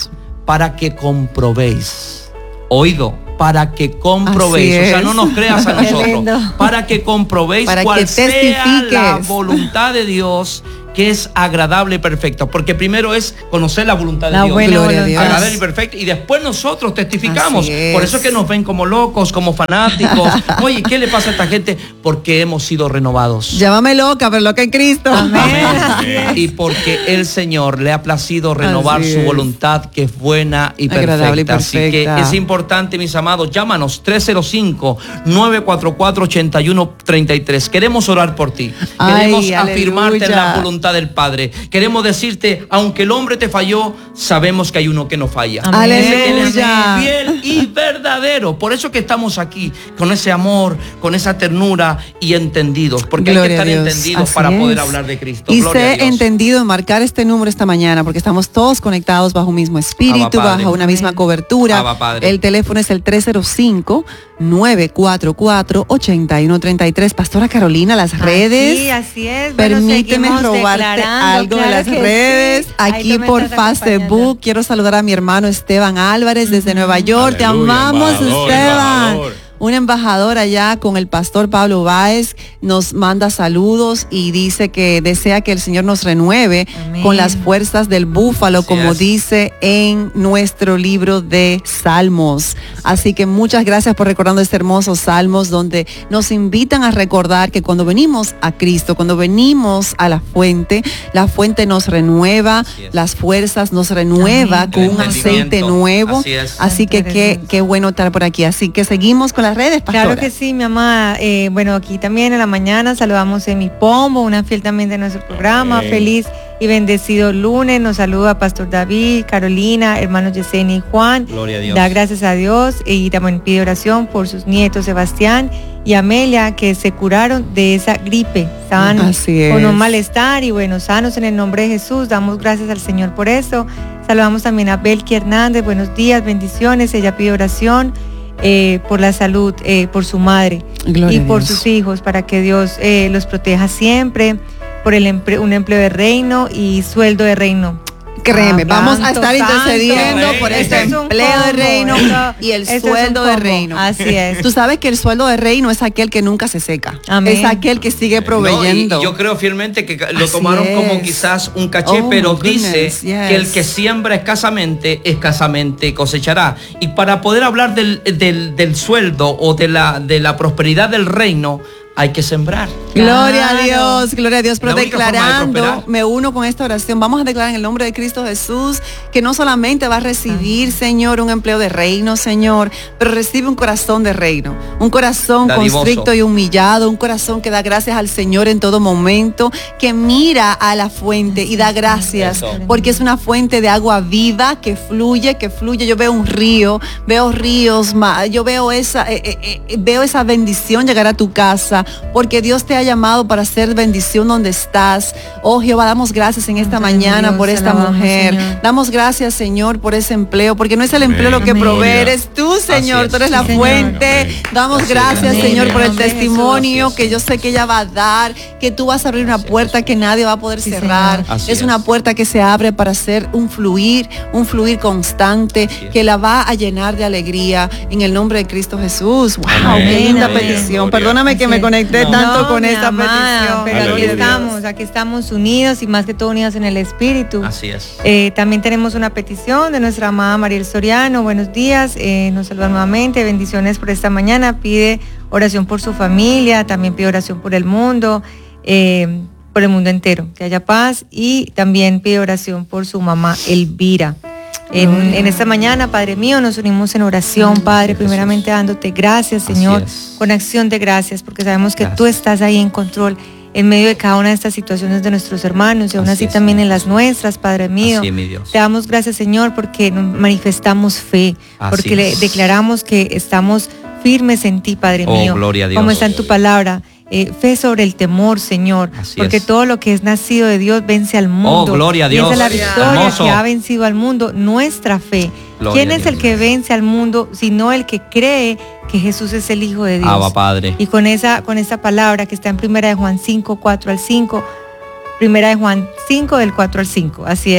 C: para que comprobéis. Oído, para que comprobéis. O sea, no nos creas a nosotros. Para que comprobéis
A: para
C: cuál
A: que
C: sea la voluntad de Dios, que es agradable y perfecta. Porque primero es conocer la voluntad de
E: la
C: Dios.
E: Buena
A: Gloria a Dios.
C: Agradable y perfecta. Y después nosotros testificamos.
A: Es.
C: Por eso es que nos ven como locos, como fanáticos. Oye, ¿qué le pasa a esta gente? Porque hemos sido renovados.
A: Llámame loca, pero loca en Cristo.
E: Amén.
C: Amén. Y porque el Señor le ha placido renovar
A: Así
C: su
A: es.
C: voluntad, que es buena y
A: Agradable y
C: perfecta. Así que
A: perfecta.
C: es importante, mis amados, llámanos tres cero cinco, nueve cuatro cuatro, ocho uno tres tres. Queremos orar por ti. Queremos
A: Ay,
C: afirmarte en la
A: aleluya.
C: voluntad del Padre. Queremos decirte, aunque el hombre te falló, sabemos que hay uno que no falla.
E: Amén.
C: Dice que Él es
A: Aleluya.
C: fiel y verdadero. Por eso que estamos aquí, con ese amor, con esa ternura y entendidos. Porque hay que
A: Gloria a
C: estar
A: Dios.
C: entendidos
A: Así
C: para poder
A: es.
C: hablar de Cristo.
A: Y
C: Gloria a
A: sé
C: Dios.
A: entendido en marcar este número esta mañana, porque estamos todos conectados bajo un mismo
C: Abba,
A: espíritu,
C: Padre.
A: bajo una misma cobertura.
C: Abba, Padre.
A: El teléfono es el tres cero cinco, nueve cuatro cuatro, ocho uno tres tres. Pastora Carolina, las redes.
E: Sí, así es. Bueno,
A: Permíteme
E: seguimos
A: robarte
E: declarando,
A: algo de
E: claro
A: las
E: que
A: redes.
E: sí. Ahí
A: Aquí
E: tú me
A: por
E: estás acompañando.
A: Facebook. Quiero saludar a mi hermano Esteban Álvarez desde Nueva York. Te
D: Aleluya,
A: amamos,
D: embajador,
A: Esteban.
D: embajador.
A: Un embajador allá con el pastor Pablo Báez nos manda saludos y dice que desea que el Señor nos renueve
E: Amén.
A: con las fuerzas del búfalo,
C: Así
A: como
C: es.
A: dice en nuestro libro de Salmos. Así que muchas gracias por recordando este hermoso Salmos, donde nos invitan a recordar que cuando venimos a Cristo, cuando venimos a la fuente, la fuente nos renueva,
C: Así es.
A: las fuerzas nos renueva
E: Amén.
A: con
C: El
A: un aceite
C: entendimiento.
A: nuevo.
C: Así es.
A: Así que
E: Santo
A: qué,
E: eres Dios.
A: qué bueno estar por aquí. Así que seguimos con las redes, pastora.
E: Claro que sí, mi amada. Eh, bueno, aquí también en la mañana saludamos a mi Pombo, una fiel también de nuestro programa.
D: Amén.
E: Feliz y bendecido lunes. Nos saluda Pastor David, Carolina, hermanos Yesenia y Juan.
C: Gloria a Dios.
E: Da gracias a Dios y también pide oración por sus nietos Sebastián y Amelia, que se curaron de esa gripe. Estaban
A: Así es.
E: con un malestar y bueno, sanos en el nombre de Jesús. Damos gracias al Señor por eso. Saludamos también a Belki Hernández. Buenos días, bendiciones. Ella pide oración eh, por la salud, eh, por su madre
A: Gloria
E: y
A: a
E: por
A: Dios.
E: sus hijos, para que Dios eh, los proteja siempre, por el emple- un empleo de reino y sueldo de reino.
A: Créeme,
E: Ah,
A: vamos a
E: santo,
A: estar intercediendo
C: santo.
A: por
C: Esto
A: ese
E: es un
A: empleo de
E: combo,
A: reino
E: esto-
A: y el
E: esto es un
A: sueldo de
E: combo.
A: reino.
E: Así es.
A: Tú sabes que el sueldo de reino es aquel que nunca se seca.
E: Amén.
A: Es aquel que sigue
C: No, y-
A: proveyendo.
C: y yo creo fielmente que lo
A: Así
C: tomaron como
A: es.
C: quizás un caché,
A: Oh,
C: pero
A: my
C: dice
A: goodness, yes.
C: que el que siembra escasamente, escasamente cosechará. Y para poder hablar del, del, del sueldo o de la, de la prosperidad del reino, hay que sembrar.
A: Gloria a
E: Claro.
A: Dios, gloria a Dios. Pero
C: La única forma de
A: declarando,
C: prosperar.
A: me uno con esta oración. Vamos a declarar en el nombre de Cristo Jesús que no solamente va a recibir, Señor, un empleo de reino, Señor, pero recibe un corazón de reino. Un corazón
C: Dadivoso.
A: constricto y humillado, un corazón que da gracias al Señor en todo momento, que mira a la fuente y da gracias,
C: Eso.
A: porque es una fuente de agua viva que fluye, que fluye. Yo veo un río, veo ríos, ma- yo veo esa, eh, eh, eh, veo esa bendición llegar a tu casa, porque Dios te ha llamado para hacer bendición donde estás. Oh Jehová, damos gracias en esta
E: Santo
A: mañana
E: Dios,
A: por
E: te
A: esta
E: alabamos,
A: mujer.
E: Señor.
A: Damos gracias, Señor, por ese empleo, porque no es el empleo lo que
E: Amén.
A: provee,
D: Gloria.
A: eres tú, Señor.
C: es.
A: Tú eres
E: Sí,
A: la
E: Señor.
A: fuente.
D: Amén.
A: Damos
C: Así es.
A: gracias,
E: Amén.
A: Señor, por
E: En
A: el
E: nombre de Jesús.
A: testimonio
C: Así es.
A: que yo sé que ella va a dar, que tú vas a abrir una
C: Así es.
A: puerta que nadie va a poder
E: Sí,
A: cerrar.
E: Señor.
C: Así
A: Es
C: es.
A: una puerta que se abre para hacer un fluir, un fluir constante,
C: Así es.
A: que la va a llenar de alegría en el nombre de Cristo Jesús. Wow,
C: Amén.
A: qué linda
E: Amén.
A: petición.
D: Gloria.
A: Perdóname que
E: Así
A: me
E: es.
A: conecté
C: No.
A: tanto
E: No,
A: con
E: mi
A: esta
E: amada,
A: petición.
E: pero aquí
D: Aleluya.
E: estamos, aquí estamos unidos y más que todo unidos en el Espíritu.
C: Así es.
E: Eh, también tenemos una petición de nuestra amada Mariel Soriano. Buenos días, eh, nos saluda nuevamente, bendiciones por esta mañana. Pide oración por su familia, también pide oración por el mundo, eh, por el mundo entero, que haya paz, y también pide oración por su mamá Elvira. En, en esta mañana, Padre mío, nos unimos en oración, Padre,
C: Jesús.
E: primeramente dándote gracias,
C: Así
E: Señor,
C: es.
E: con acción de gracias, porque sabemos que
C: Gracias.
E: tú estás ahí en control en medio de cada una de estas situaciones de nuestros hermanos y aún
C: Así
E: así
C: es,
E: también
C: Señor
E: en las
C: Jesús.
E: nuestras, Padre mío.
C: Así es, mi Dios.
E: Te damos gracias, Señor, porque nos manifestamos fe,
C: Así
E: porque le
C: es.
E: declaramos que estamos firmes en ti, Padre
C: Oh,
E: mío.
C: gloria a Dios.
E: Como está en tu palabra. Eh, fe sobre el temor, Señor,
C: Así
E: porque
C: es.
E: todo lo que es nacido de Dios vence al mundo.
C: gloria a
E: Y esa
C: Dios.
E: es la
A: Gloria.
E: victoria
C: Hermoso.
E: que ha vencido al mundo, nuestra fe.
C: Gloria
E: ¿Quién
C: a
E: es
C: Dios.
E: el que vence al mundo sino el que cree que Jesús es el Hijo de Dios?
C: Abba, Padre.
E: Y con esa, con esa palabra que está en Primera de Juan cinco, cuatro al cinco, Primera de Juan cinco, del cuatro al cinco, así es.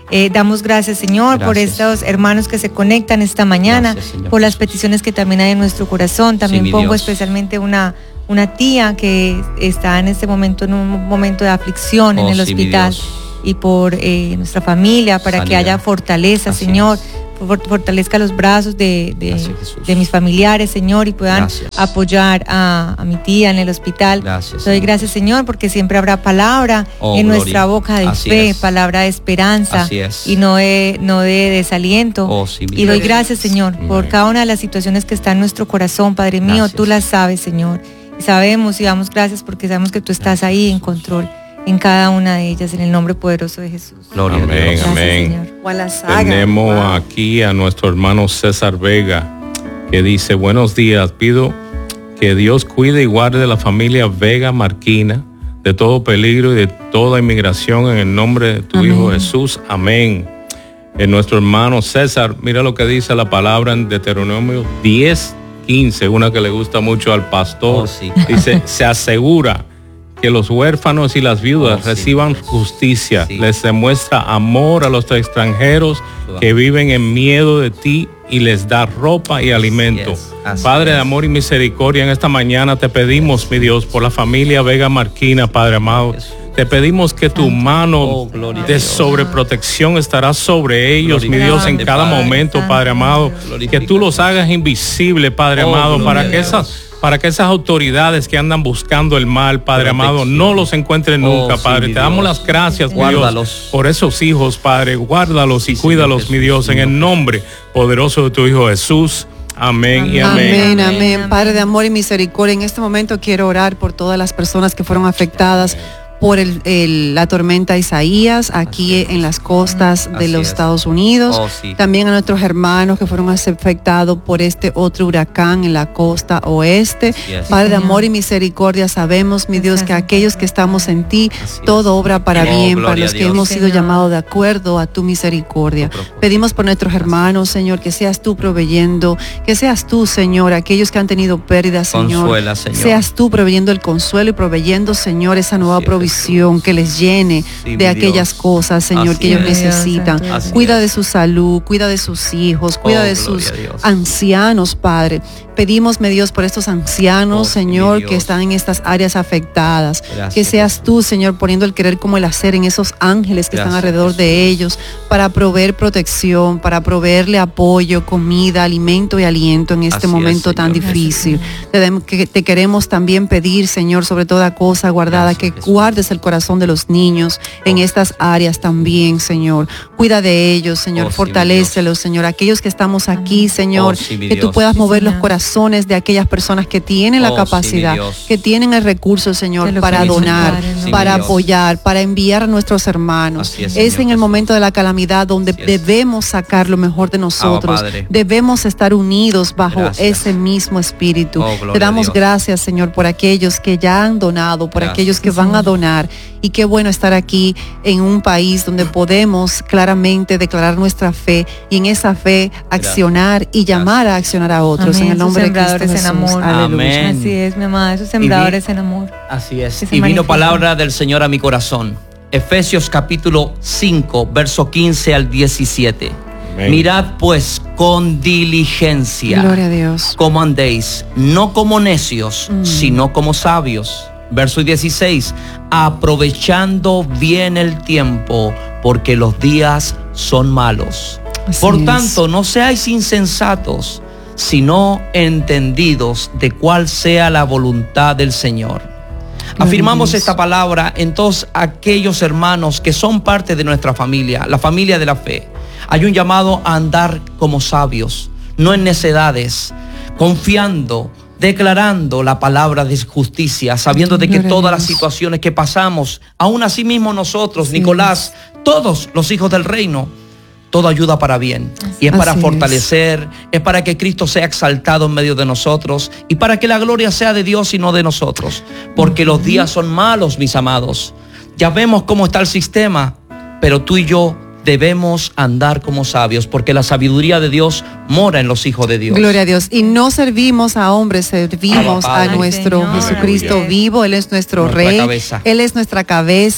E: Eh, damos gracias, Señor,
C: Gracias.
E: por estos hermanos que se conectan esta mañana,
C: Gracias, Señor
E: por las
C: Jesús.
E: peticiones que también hay en nuestro corazón. También
C: Sí, mi
E: pongo
C: Dios.
E: especialmente una, una tía que está en este momento en un momento de aflicción
C: Oh,
E: en el
C: sí, mi
E: hospital,
C: Dios.
E: y por eh, nuestra familia, para que
C: Sanidad.
E: haya fortaleza,
C: Así
E: Señor.
C: es.
E: For- Fortalezca los brazos de, de,
C: Gracias, Jesús.
E: de mis familiares, Señor, y puedan
C: Gracias.
E: apoyar a, a mi tía en el hospital.
C: Gracias,
E: Doy
C: Señor.
E: gracias, Señor, porque siempre habrá palabra
C: Oh,
E: en
C: gloria.
E: nuestra boca de
C: Así
E: fe,
C: es.
E: palabra de esperanza,
C: Así es.
E: y no de, no de desaliento.
C: Oh, sí, mi
E: y doy
C: Dios.
E: gracias, Señor, por
D: Amén.
E: cada una de las situaciones que está en nuestro corazón, Padre mío.
C: Gracias.
E: Tú las sabes, Señor. Y sabemos y damos gracias porque sabemos que tú estás ahí en control en cada una de ellas, en el nombre poderoso de Jesús.
C: Gloria a
D: Amén,
C: Dios.
E: Gracias,
D: amén.
E: Señor.
A: O a la saga.
D: Tenemos
A: Wow.
D: aquí a nuestro hermano César Vega, que dice: buenos días, pido que Dios cuide y guarde la familia Vega Marquina de todo peligro y de toda inmigración en el nombre de tu
E: Amén.
D: Hijo Jesús. Amén. En nuestro hermano César, mira lo que dice la palabra en Deuteronomio diez quince, una que le gusta mucho al pastor.
C: Oh, sí.
D: Dice: se asegura que los huérfanos y las viudas
C: Oh, sí.
D: reciban justicia.
C: Sí.
D: Les demuestra amor a los extranjeros que viven en miedo de ti y les da ropa y alimento.
C: es, así
D: Padre de
C: es.
D: amor y misericordia, en esta mañana te pedimos, mi Dios, por la familia Vega Marquina, Padre amado.
C: Jesús.
D: Te pedimos que tu mano
C: Oh, gloria a
D: de
C: Dios.
D: sobreprotección estará sobre ellos, mi Dios, en
C: Glorificante,
D: cada
C: Padre.
D: momento, Padre amado. Que tú los hagas invisibles, Padre
C: Oh,
D: amado,
C: gloria
D: para
C: a
D: que
C: Dios.
D: esas para que esas autoridades que andan buscando el mal, Padre amado,
C: Protección.
D: no los encuentren
C: Oh,
D: nunca,
C: sí,
D: Padre.
C: mi
D: Te damos
C: Dios.
D: las gracias, mi
C: Guárdalos.
D: Dios, por esos hijos, Padre. Guárdalos y
C: Sí,
D: cuídalos,
C: Señor
D: mi Dios,
C: Jesús,
D: en el
C: Señor.
D: nombre poderoso de tu Hijo Jesús. Amén y amén.
A: Amén,
E: Amén,
A: amén.
E: amén.
A: Padre de amor y misericordia, en este momento quiero orar por todas las personas que fueron afectadas por el, el- la tormenta Isaías aquí
C: Así es.
A: en las costas de
C: Así
A: los
C: es.
A: Estados Unidos.
C: Oh, sí.
A: También a nuestros hermanos que fueron afectados por este otro huracán en la costa oeste.
C: Así es.
A: Padre de
E: Señor.
A: amor y misericordia, sabemos, mi Dios, que
E: Gracias.
A: aquellos que estamos en ti,
C: Así es.
A: todo obra para
C: Oh,
A: bien, para
C: gloria
A: los
C: a
A: que
C: Dios.
A: hemos
E: Sí,
A: sido
E: Señor.
A: llamados de acuerdo a tu misericordia.
C: Tu propósito.
A: Pedimos por nuestros hermanos, Señor, que seas tú proveyendo, que seas tú, Señor, aquellos que han tenido pérdidas, Señor.
C: Consuela, Señor.
A: Seas tú proveyendo el consuelo y proveyendo, Señor, esa nueva
C: Así es,
A: provisión que les llene
C: Sí, mi
A: de aquellas
C: Dios.
A: cosas, Señor,
C: Así
A: que ellos
C: es.
A: necesitan.
E: Así
A: Cuida
C: es.
A: de su salud, cuida de sus hijos, cuida
C: Oh,
A: de
C: gloria
A: sus
C: a Dios.
A: ancianos, Padre. Pedimos, mi Dios, por estos ancianos,
C: Oh, sí, mi
A: Señor,
C: Dios.
A: que están en estas áreas afectadas.
C: Gracias,
A: que seas
C: Jesús.
A: tú, Señor, poniendo el querer como el hacer en esos ángeles que están
C: Gracias,
A: alrededor de
C: Jesús.
A: ellos, para proveer protección, para proveerle apoyo, comida, alimento y aliento en este
C: Así es,
A: momento tan
C: Señor.
A: difícil. Te, dem- que- te queremos también pedir, Señor, sobre toda cosa guardada,
C: Gracias,
A: que
C: Jesús.
A: guardes el corazón de los niños en
C: Oh.
A: estas áreas también, Señor. Cuida de ellos, Señor,
C: Oh, sí, mi
A: fortalécelos, Señor. Aquellos que estamos aquí, Señor,
C: Oh, sí, mi
A: que tú
C: Dios.
A: puedas
E: Sí,
A: mover los
E: Señor.
A: corazones de aquellas personas que tienen la
C: Oh, sí, mi
A: capacidad,
C: Dios.
A: que tienen el recurso, Señor,
E: Te lo
A: para
E: pedimos,
A: donar,
E: Padre, en
C: Sí, mi
A: para
C: Dios.
A: apoyar, para enviar a nuestros hermanos.
C: Así es,
A: Es,
C: Señor
A: en el
C: Jesús.
A: momento de la calamidad donde
C: Así es.
A: debemos sacar lo mejor de nosotros.
C: Padre.
A: Debemos estar unidos bajo
C: Gracias.
A: ese mismo espíritu.
C: Oh, gloria
A: Te damos
C: a Dios.
A: gracias, Señor, por aquellos que ya han donado, por
C: Gracias.
A: aquellos que van a donar. Y qué bueno estar aquí en un país donde podemos claramente declarar nuestra fe y en esa fe accionar y llamar a accionar a otros.
E: Amén.
A: En el nombre
E: Sus
A: de Cristo
E: sembradores en
A: Jesús.
E: amor.
A: Aleluya.
C: Amén.
E: Así es, mi amada, esos sembradores en amor.
C: Así es.
E: Que se
C: Y vino
E: manifiesta.
C: palabra del Señor a mi corazón. Efesios capítulo cinco, verso quince al diecisiete.
D: Amén.
C: Mirad pues con diligencia
A: Gloria a Dios.
C: cómo andéis, no como necios,
A: Mm.
C: sino como sabios. Verso dieciséis, aprovechando bien el tiempo, porque los días son malos.
A: Así
C: Por
A: es.
C: tanto, no seáis insensatos, sino entendidos de cuál sea la voluntad del Señor. Afirmamos
A: Dios.
C: esta palabra en todos aquellos hermanos que son parte de nuestra familia, la familia de la fe. Hay un llamado a andar como sabios, no en necedades, confiando, declarando la palabra de justicia, sabiendo de que
A: Gloria a
C: todas las
A: Dios.
C: situaciones que pasamos, aún así mismo nosotros,
A: Sí.
C: Nicolás, todos los hijos del reino, todo ayuda para bien. Y es para
A: Así es.
C: fortalecer, es para que Cristo sea exaltado en medio de nosotros y para que la gloria sea de Dios y no de nosotros. Porque los días son malos, mis amados. Ya vemos cómo está el sistema, pero tú y yo debemos andar como sabios, porque la sabiduría de Dios mora en los hijos de Dios.
A: Gloria a Dios. Y no servimos a hombres, servimos
C: Abba,
A: a
C: Padre.
A: nuestro
E: Ay, Señor.
A: Jesucristo
E: Aleluya.
A: vivo. Él es nuestro
C: Nuestra
A: Rey.
C: cabeza.
A: Él es nuestra cabeza.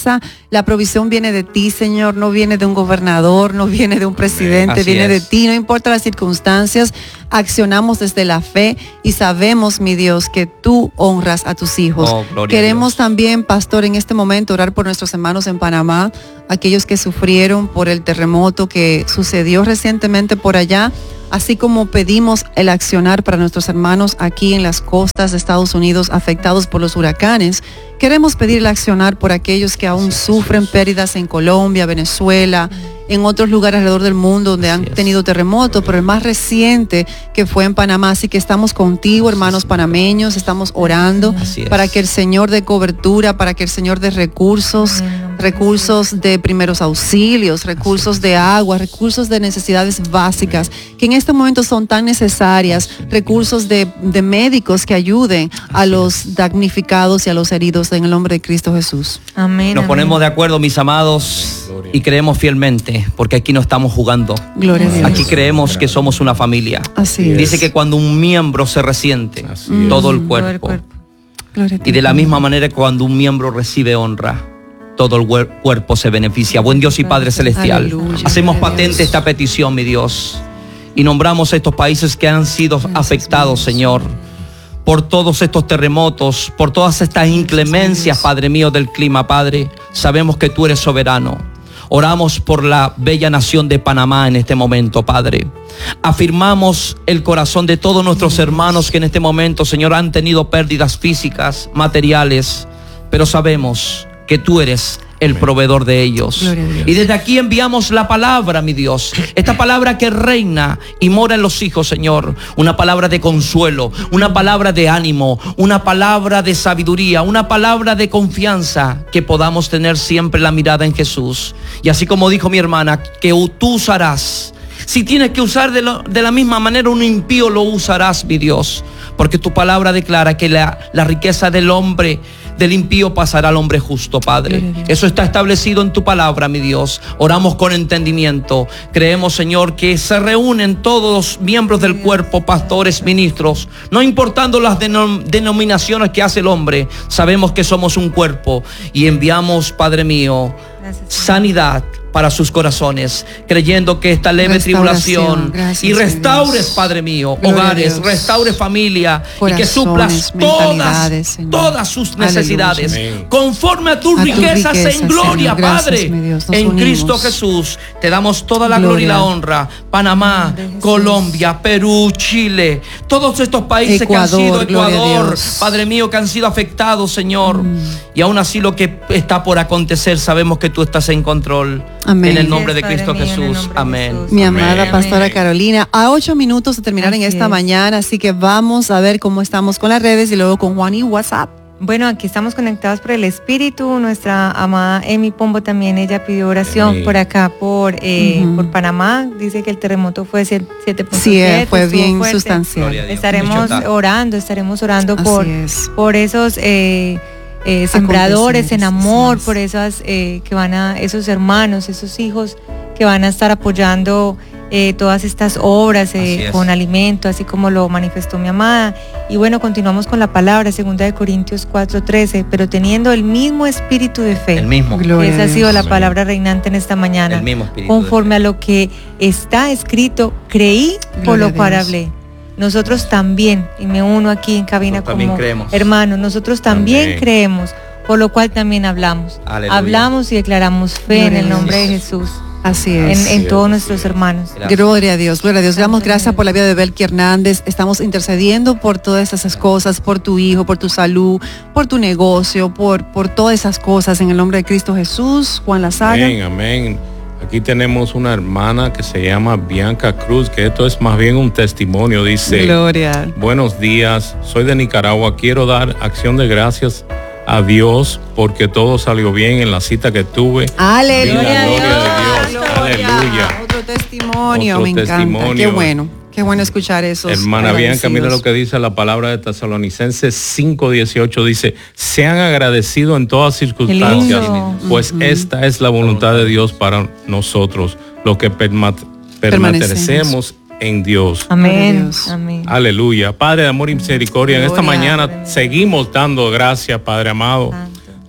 A: La provisión viene de ti, Señor, no viene de un gobernador, no viene de un presidente,
C: Así
A: viene
C: es.
A: de ti, no importa las circunstancias, accionamos desde la fe y sabemos, mi Dios, que tú honras a tus hijos.
C: Oh, gloria a
A: Queremos
C: Dios.
A: también, pastor, en este momento orar por nuestros hermanos en Panamá, aquellos que sufrieron por el terremoto que sucedió recientemente por allá, así como pedimos el accionar para nuestros hermanos aquí en las costas de Estados Unidos afectados por los huracanes. Queremos pedir el accionar por aquellos que aún sufren pérdidas en Colombia, Venezuela, en otros lugares alrededor del mundo donde han
C: Así es.
A: tenido terremotos, pero el más reciente que fue en Panamá. Así que estamos contigo, hermanos panameños, estamos orando
C: Así es.
A: para que el Señor dé cobertura, para que el Señor dé recursos, recursos de primeros auxilios, recursos de agua, recursos de necesidades básicas, que en este momento son tan necesarias, recursos de, de médicos que ayuden a los damnificados y a los heridos en el nombre de Cristo Jesús.
E: Amén.
C: Nos
E: amén.
C: ponemos de acuerdo, mis amados, y creemos fielmente, porque aquí no estamos jugando.
A: Gloria a Dios.
C: Aquí creemos que somos una familia.
A: Así es.
C: Dice que cuando un miembro se resiente,
D: Así es.
C: todo el
E: Todo el
C: cuerpo.
E: cuerpo.
A: Gloria a ti.
C: Y de la misma manera, cuando un miembro recibe honra, todo el huer- cuerpo se beneficia. Buen Dios y Padre Celestial,
A: Aleluya.
C: hacemos
A: Gloria a
C: patente
A: Dios.
C: esta petición, mi Dios, y nombramos a estos países que han sido afectados, Señor, por todos estos terremotos, por todas estas inclemencias, Padre mío, del clima, Padre. Sabemos que tú eres soberano. Oramos por la bella nación de Panamá en este momento, Padre. Afirmamos el corazón de todos nuestros hermanos que en este momento, Señor, han tenido pérdidas físicas, materiales, pero sabemos que tú eres el proveedor de ellos.
A: Gloria a Dios.
C: Y desde aquí enviamos la palabra, mi Dios, esta palabra que reina y mora en los hijos, Señor, una palabra de consuelo, una palabra de ánimo, una palabra de sabiduría, una palabra de confianza, que podamos tener siempre la mirada en Jesús. Y así como dijo mi hermana, que tú usarás, si tienes que usar de, lo, de la misma manera un impío, lo usarás, mi Dios, porque tu palabra declara que la, la riqueza del hombre, del impío, pasará al hombre justo, Padre. Eso está establecido en tu palabra, mi Dios. Oramos con entendimiento. Creemos, Señor, que se reúnen todos los miembros del cuerpo, pastores, ministros, no importando las denom- denominaciones que hace el hombre. Sabemos que somos un cuerpo y enviamos, Padre mío,
E: Gracias, Señor.
C: sanidad para sus corazones, creyendo que esta leve
A: Restauración.
C: tribulación,
A: Gracias,
C: y restaures,
A: Dios.
C: Padre mío,
A: Gloria a
C: hogares,
A: Dios.
C: restaure familia, y que
A: Corazones,
C: suplas todas,
A: mentalidades, Señor.
C: todas sus necesidades,
D: Aleluya.
C: conforme a tus
A: A tus
C: riquezas
A: riquezas,
C: en gloria,
A: Señor. Gracias,
C: Padre,
A: mi Dios. Nos
C: en
A: unimos.
C: Cristo Jesús. Te damos toda la gloria, y la
A: Gloria.
C: honra. Panamá, Colombia, Perú, Chile, todos estos países que han
A: Ecuador,
C: sido,
A: gloria a
C: Ecuador,
A: Dios.
C: Padre mío, que han sido afectados, Señor. Y aún así lo que está por acontecer, sabemos que tú estás en control.
A: Amén.
C: En el nombre de
E: Padre
C: Cristo
E: mío, en el
C: Jesús.
E: nombre de
C: Amén.
E: Jesús.
A: Mi
D: Amén.
A: amada pastora
E: Amén.
A: Carolina, a ocho minutos de terminar en
E: Así
A: esta
E: es.
A: mañana, así que vamos a ver cómo estamos con las redes y luego con Juan y WhatsApp.
E: Bueno, aquí estamos conectados por el Espíritu. Nuestra amada Emi Pombo también, ella pidió oración
D: Amén.
E: por acá, por, eh,
A: Ujú.
E: por Panamá. Dice que el terremoto fue siete punto siete.
A: Sí, eh, fue
E: estuvo
A: bien
E: fuerte.
A: sustancial.
C: Gloria a Dios.
E: Estaremos
C: Dicho está.
E: orando, estaremos orando
A: Así
E: por,
A: es.
E: por esos eh, eh, sembradores en
A: Aconteceres,
E: amor,
A: así es.
E: por esas eh, que van a, esos hermanos, esos hijos que van a estar apoyando eh, todas estas obras eh,
C: Así es.
E: con alimento, así como lo manifestó mi amada. Y bueno, continuamos con la palabra, segunda de Corintios cuatro trece, pero teniendo el mismo espíritu de fe.
C: El mismo.
A: Gloria
E: Esa
A: a
E: ha
A: Dios.
E: sido la
D: Amén.
E: palabra reinante en esta mañana.
C: El mismo espíritu
E: Conforme
C: de fe.
E: a lo que está escrito, creí, por
A: Gloria
E: lo
A: a
E: cual
A: Dios.
E: hablé. Nosotros también, y me uno aquí en cabina
C: Nosotros también
E: como
C: creemos.
E: hermanos, nosotros también
D: Amén.
E: creemos, por lo cual también hablamos.
C: Aleluya.
E: Hablamos y declaramos fe
A: Gloria
E: en el
A: a
E: nombre de
C: Dios.
E: Jesús,
A: Así
E: en,
A: es.
E: en
D: es,
E: todos
D: así
E: nuestros
D: es.
E: hermanos.
C: Gracias.
A: Gloria a Dios, gloria a Dios. Damos
E: Amén.
A: gracias por la vida de Belki Hernández. Estamos intercediendo por todas esas cosas, por tu hijo, por tu salud, por tu negocio, por, por todas esas cosas. En el nombre de Cristo Jesús, Juan Lazaga.
D: Amén, amén. Aquí tenemos una hermana que se llama Bianca Cruz, que esto es más bien un testimonio. Dice,
A: Gloria.
D: buenos días, soy de Nicaragua, quiero dar acción de gracias a Dios porque todo salió bien en la cita que tuve.
A: Aleluya.
D: Vi la gloria de Dios.
A: Gloria.
D: Aleluya.
A: Otro testimonio,
D: Otro
A: me encanta.
D: testimonio.
A: Qué bueno, qué bueno escuchar eso.
D: Hermana Bianca, mira lo que dice la palabra de Tesalonicenses cinco dieciocho, dice, sean agradecidos en todas circunstancias,
E: lindo.
D: pues esta es la voluntad de Dios para nosotros, los que perma- permanecemos en Dios.
A: Gloria a
E: Amén.
A: Dios.
E: Amén.
D: Aleluya. Padre de amor y misericordia, en esta
A: Gloria.
D: mañana seguimos dando gracias, Padre amado.
E: Santo.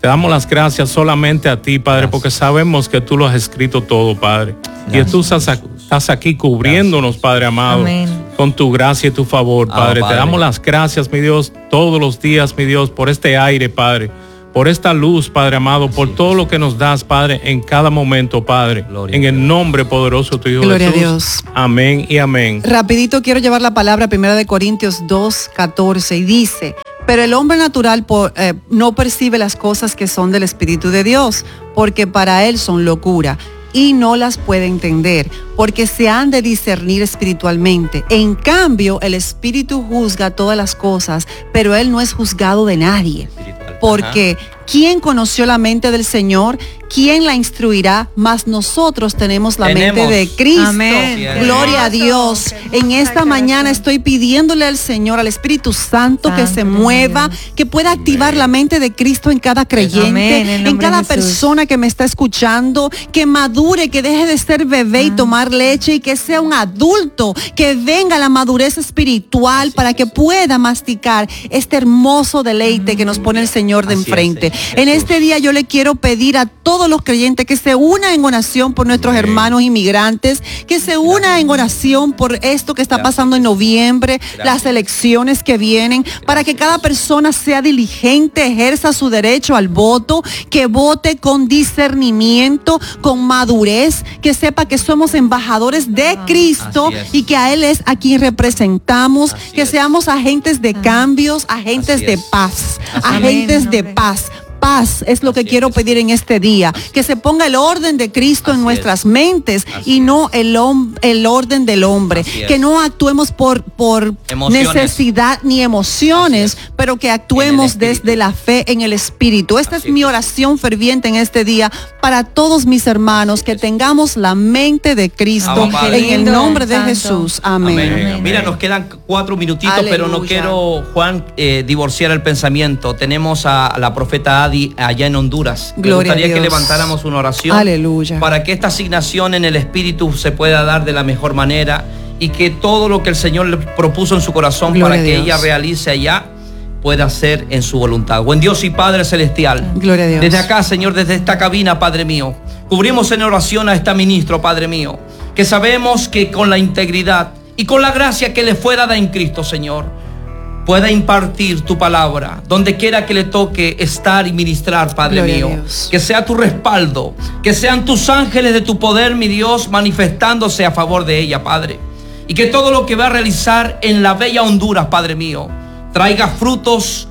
D: Te damos las gracias solamente a ti, Padre, gracias. Porque sabemos que tú lo has escrito todo, Padre. Gracias, y tú estás, estás aquí cubriéndonos, gracias. Padre amado, amén. Con tu gracia y tu favor, Padre. Oh, Padre. Te damos las gracias, mi Dios, todos los días, mi Dios, por este aire, Padre. Por esta luz, Padre amado, por Así todo es. Lo que nos das, Padre, en cada momento, Padre. Gloria en el nombre poderoso de tu Hijo
A: Gloria
D: Jesús.
A: A Dios.
D: Amén y amén.
A: Rapidito quiero llevar la palabra primera de Corintios dos, catorce, y dice: pero el hombre natural por, eh, no percibe las cosas que son del Espíritu de Dios, porque para él son locura, y no las puede entender, porque se han de discernir espiritualmente. En cambio, el Espíritu juzga todas las cosas, pero él no es juzgado de nadie. Porque ¿quién conoció la mente del Señor? ¿Quién la instruirá? Mas nosotros tenemos la tenemos. mente de Cristo.
E: Amén.
A: Gloria a Dios. En esta mañana estoy pidiéndole al Señor, al Espíritu Santo, Santo que se mueva, que pueda activar Amén. La mente de Cristo en cada creyente, Amén, en, en cada persona que me está escuchando, que madure, que deje de ser bebé Amén. Y tomar leche, y que sea un adulto, que venga la madurez espiritual Así para es. Que pueda masticar este hermoso deleite Amén. Que nos pone el Señor de Así enfrente. Es, en este día yo le quiero pedir a todos los creyentes que se unan en oración por nuestros Amén. Hermanos inmigrantes, que se unan en oración por esto que está Gracias. Pasando en noviembre, Gracias. Las elecciones que vienen, Gracias. Para que cada persona sea diligente, ejerza su derecho al voto, que vote con discernimiento, con madurez, que sepa que somos embajadores de Cristo y que a Él es a quien representamos, Así que es. Seamos agentes de cambios, agentes de paz, Así agentes de paz. Paz es lo que Así quiero es. Pedir en este día, Así que se ponga el orden de Cristo Así en nuestras es. Mentes Así y no el, el orden del hombre, que no actuemos por, por necesidad ni emociones, pero que actuemos desde la fe en el Espíritu. Esta Así es mi oración ferviente en este día para todos mis hermanos, que tengamos la mente de Cristo Amén. En el nombre de Santo. Jesús. Amén.
C: Amén. Amén. Mira, nos quedan cuatro minutitos, Aleluya. Pero no quiero, Juan, eh, divorciar el pensamiento. Tenemos a, a la profeta Adi allá en Honduras.
A: Gloria
C: Me gustaría que levantáramos una oración
A: Aleluya.
C: Para que esta asignación en el Espíritu se pueda dar de la mejor manera y que todo lo que el Señor le propuso en su corazón Gloria para que ella realice allá pueda ser en su voluntad. Buen Dios y Padre Celestial,
A: Gloria a Dios.
C: Desde acá, Señor, desde esta cabina, Padre mío, cubrimos en oración a esta ministro, Padre mío, que sabemos que con la integridad y con la gracia que le fue dada en Cristo, Señor, pueda impartir tu palabra donde quiera que le toque estar y ministrar, Padre Gloria mío. Que sea tu respaldo, que sean tus ángeles de tu poder, mi Dios, manifestándose a favor de ella, Padre. Y que todo lo que va a realizar en la bella Honduras, Padre mío, traiga frutos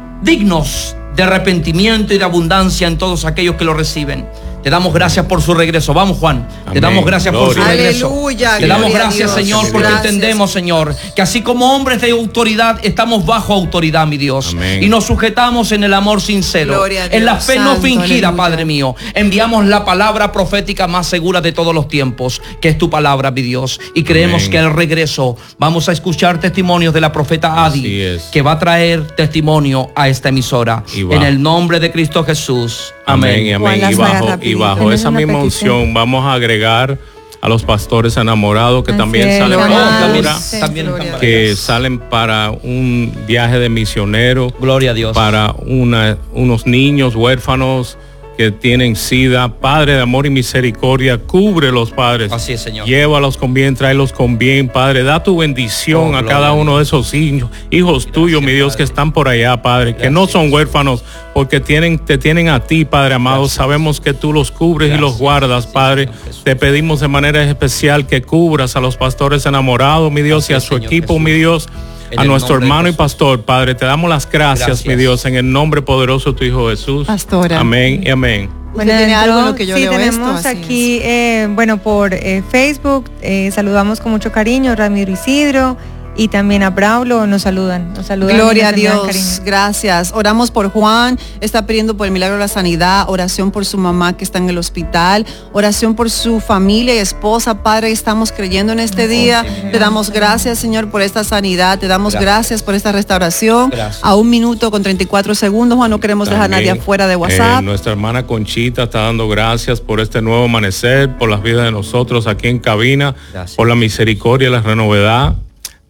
C: dignos de arrepentimiento y de abundancia en todos aquellos que lo reciben. Te damos gracias por su regreso. Vamos, Juan. Amén. Te damos gracias Gloria. Por su regreso.
A: Aleluya,
C: Te damos gracias, Señor, porque gracias. Entendemos, Señor, que así como hombres de autoridad, estamos bajo autoridad, mi Dios. Amén. Y nos sujetamos en el amor sincero, en la fe Santo, no fingida, aleluya. Padre mío. Enviamos la palabra profética más segura de todos los tiempos, que es tu palabra, mi Dios. Y creemos Amén. Que al regreso vamos a escuchar testimonios de la profeta Adi, que va a traer testimonio a esta emisora. En el nombre de Cristo Jesús. Amén.
D: Y amén. Y bajo, y bajo esa misma unción vamos a agregar a los pastores enamorados que Así también es, salen para Honduras, sí, también que salen para un viaje de misionero.
C: Gloria a Dios.
D: Para una, unos niños huérfanos que tienen sida. Padre de amor y misericordia, cubre los padres.
C: Así es, Señor.
D: Llévalos con bien, tráelos con bien, Padre. Da tu bendición oh, a cada uno de esos hijos, hijos Gracias, tuyos, mi Dios, Padre. Que están por allá, Padre, Gracias. Que no son huérfanos, porque tienen, te tienen a ti, Padre amado. Gracias. Sabemos que tú los cubres Gracias. Y los guardas, Padre. Sí, te pedimos de manera especial que cubras a los pastores enamorados, mi Dios, Gracias, y a su Señor equipo, Jesús. Mi Dios. En a nuestro hermano y pastor, Padre, te damos las gracias, gracias, mi Dios, en el nombre poderoso de tu Hijo Jesús.
A: Pastora.
D: Amén y amén.
E: Bueno,
A: tiene algo lo que yo
E: sí,
A: leo
E: tenemos
A: esto,
E: aquí, eh, bueno, por eh, Facebook, eh, saludamos con mucho cariño a Ramiro Isidro y también a Braulo, nos saludan, nos saludan.
A: Gloria a Dios, gracias. Oramos por Juan, está pidiendo por el milagro de la sanidad, oración por su mamá que está en el hospital, oración por su familia y esposa. Padre, estamos creyendo en este día, te damos gracias, Señor, por esta sanidad, te damos gracias, gracias por esta restauración. Gracias. A un minuto con treinta y cuatro segundos, Juan, no queremos también dejar a nadie afuera de WhatsApp.
D: Eh, nuestra hermana Conchita está dando gracias por este nuevo amanecer, por las vidas de nosotros aquí en cabina, gracias. Por la misericordia y la renovedad.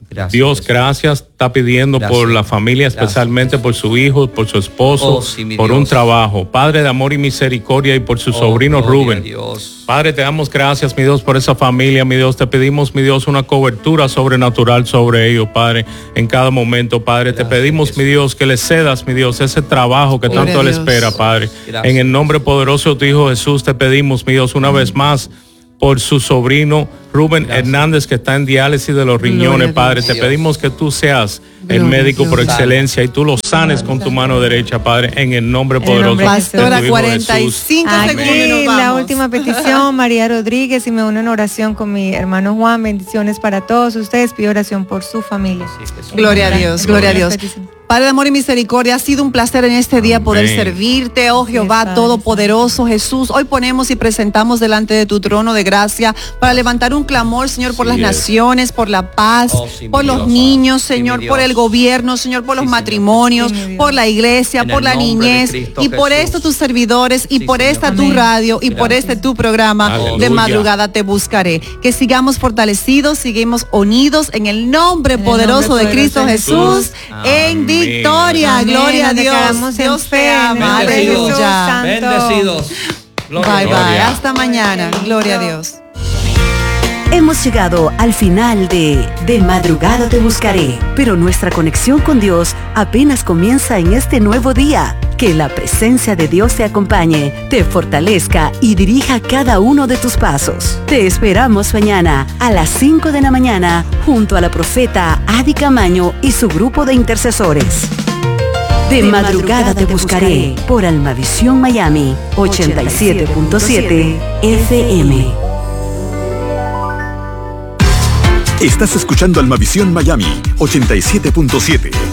C: Gracias,
D: Dios,
C: Jesús.
D: gracias. Está pidiendo
C: Gracias.
D: por la familia, especialmente
C: Gracias.
D: por su hijo, por su esposo,
C: Oh, sí, mi
D: por
C: Dios.
D: un trabajo. Padre de amor y misericordia, y por su
C: Oh,
D: sobrino
C: gloria a
D: Rubén.
C: Dios.
D: Padre, te damos gracias, mi Dios, por esa familia, mi Dios. Te pedimos, mi Dios, una cobertura sobrenatural sobre ellos, Padre, en cada momento, Padre.
C: Gracias,
D: te pedimos,
C: Jesús.
D: mi Dios, que le cedas, mi Dios, ese trabajo que
A: Gloria
D: tanto
A: a
D: le
A: Dios.
D: espera, Padre.
C: Gracias.
D: En el nombre poderoso de tu Hijo Jesús, te pedimos, mi Dios, una vez más, por su sobrino Rubén
C: Gracias.
D: Hernández, que está en diálisis de los
A: Gloria a
D: riñones,
A: Dios.
D: Padre. Te
C: Dios.
D: pedimos que tú seas
A: Gloria
D: el
A: a
D: médico por
A: Dios.
D: excelencia y tú lo sanes con tu mano derecha, Padre, en el nombre
E: En el
D: poderoso
E: nombre de
D: de
E: Jesús.
D: tu
A: Pastora,
D: Hijo
A: cuarenta y
D: Jesús.
A: cinco segundos y nos
E: Aquí
A: vamos.
E: la última petición, María Rodríguez, y me uno en oración con mi hermano Juan. Bendiciones para todos ustedes. Pido oración por su familia.
C: Sí, Jesús.
A: Gloria a Dios, gloria a Dios. Padre de amor y misericordia, ha sido un placer en este día poder
D: Amén.
A: servirte, oh Jehová
E: Padre
A: Todopoderoso, Jesús. Hoy ponemos y presentamos delante de tu trono de gracia para levantar un clamor, Señor, por
D: Sí
A: las
D: es.
A: naciones, por la paz,
C: Oh, sí, mi
A: por los
C: Dios.
A: niños,
C: Sí, mi
A: Señor,
C: Dios.
A: por el gobierno, Señor, por los
C: Sí, Señor.
A: matrimonios,
E: Sí, mi Dios.
A: por la iglesia,
C: En
A: por
C: el
A: la
C: nombre de
A: niñez,
C: Cristo
A: y por
C: Jesús.
A: esto tus servidores, y
C: Sí,
A: por
C: Señor.
A: esta tu
E: Amén.
A: radio, y por
C: Gracias.
A: este tu programa de
D: Aleluya.
A: madrugada te buscaré. Que sigamos fortalecidos, seguimos unidos en el nombre
E: En el
A: poderoso
E: nombre
A: de Cristo
E: poderoso de
A: Jesús,
C: Jesús.
A: en
D: Amén.
A: victoria.
E: Amén.
A: Gloria a
E: Nos
A: Dios.
E: declaramos en
A: Dios
E: fe,
A: te
E: en el
A: ama.
E: nombre de
C: Bendecidos.
E: Jesús
A: Aleluya.
E: Santo.
C: Bendecidos. Gloria a
A: Bye
C: Dios.
A: bye.
D: Gloria.
A: Hasta mañana. Gloria a Dios.
F: Hemos llegado al final de De Madrugada Te Buscaré, pero nuestra conexión con Dios apenas comienza en este nuevo día. Que la presencia de Dios te acompañe, te fortalezca y dirija cada uno de tus pasos. Te esperamos mañana a las cinco de la mañana junto a la profeta Adi Camaño y su grupo de intercesores. De madrugada te buscaré por Almavisión Miami ochenta y siete punto siete F M.
G: Estás escuchando Almavisión Miami ochenta y siete punto siete.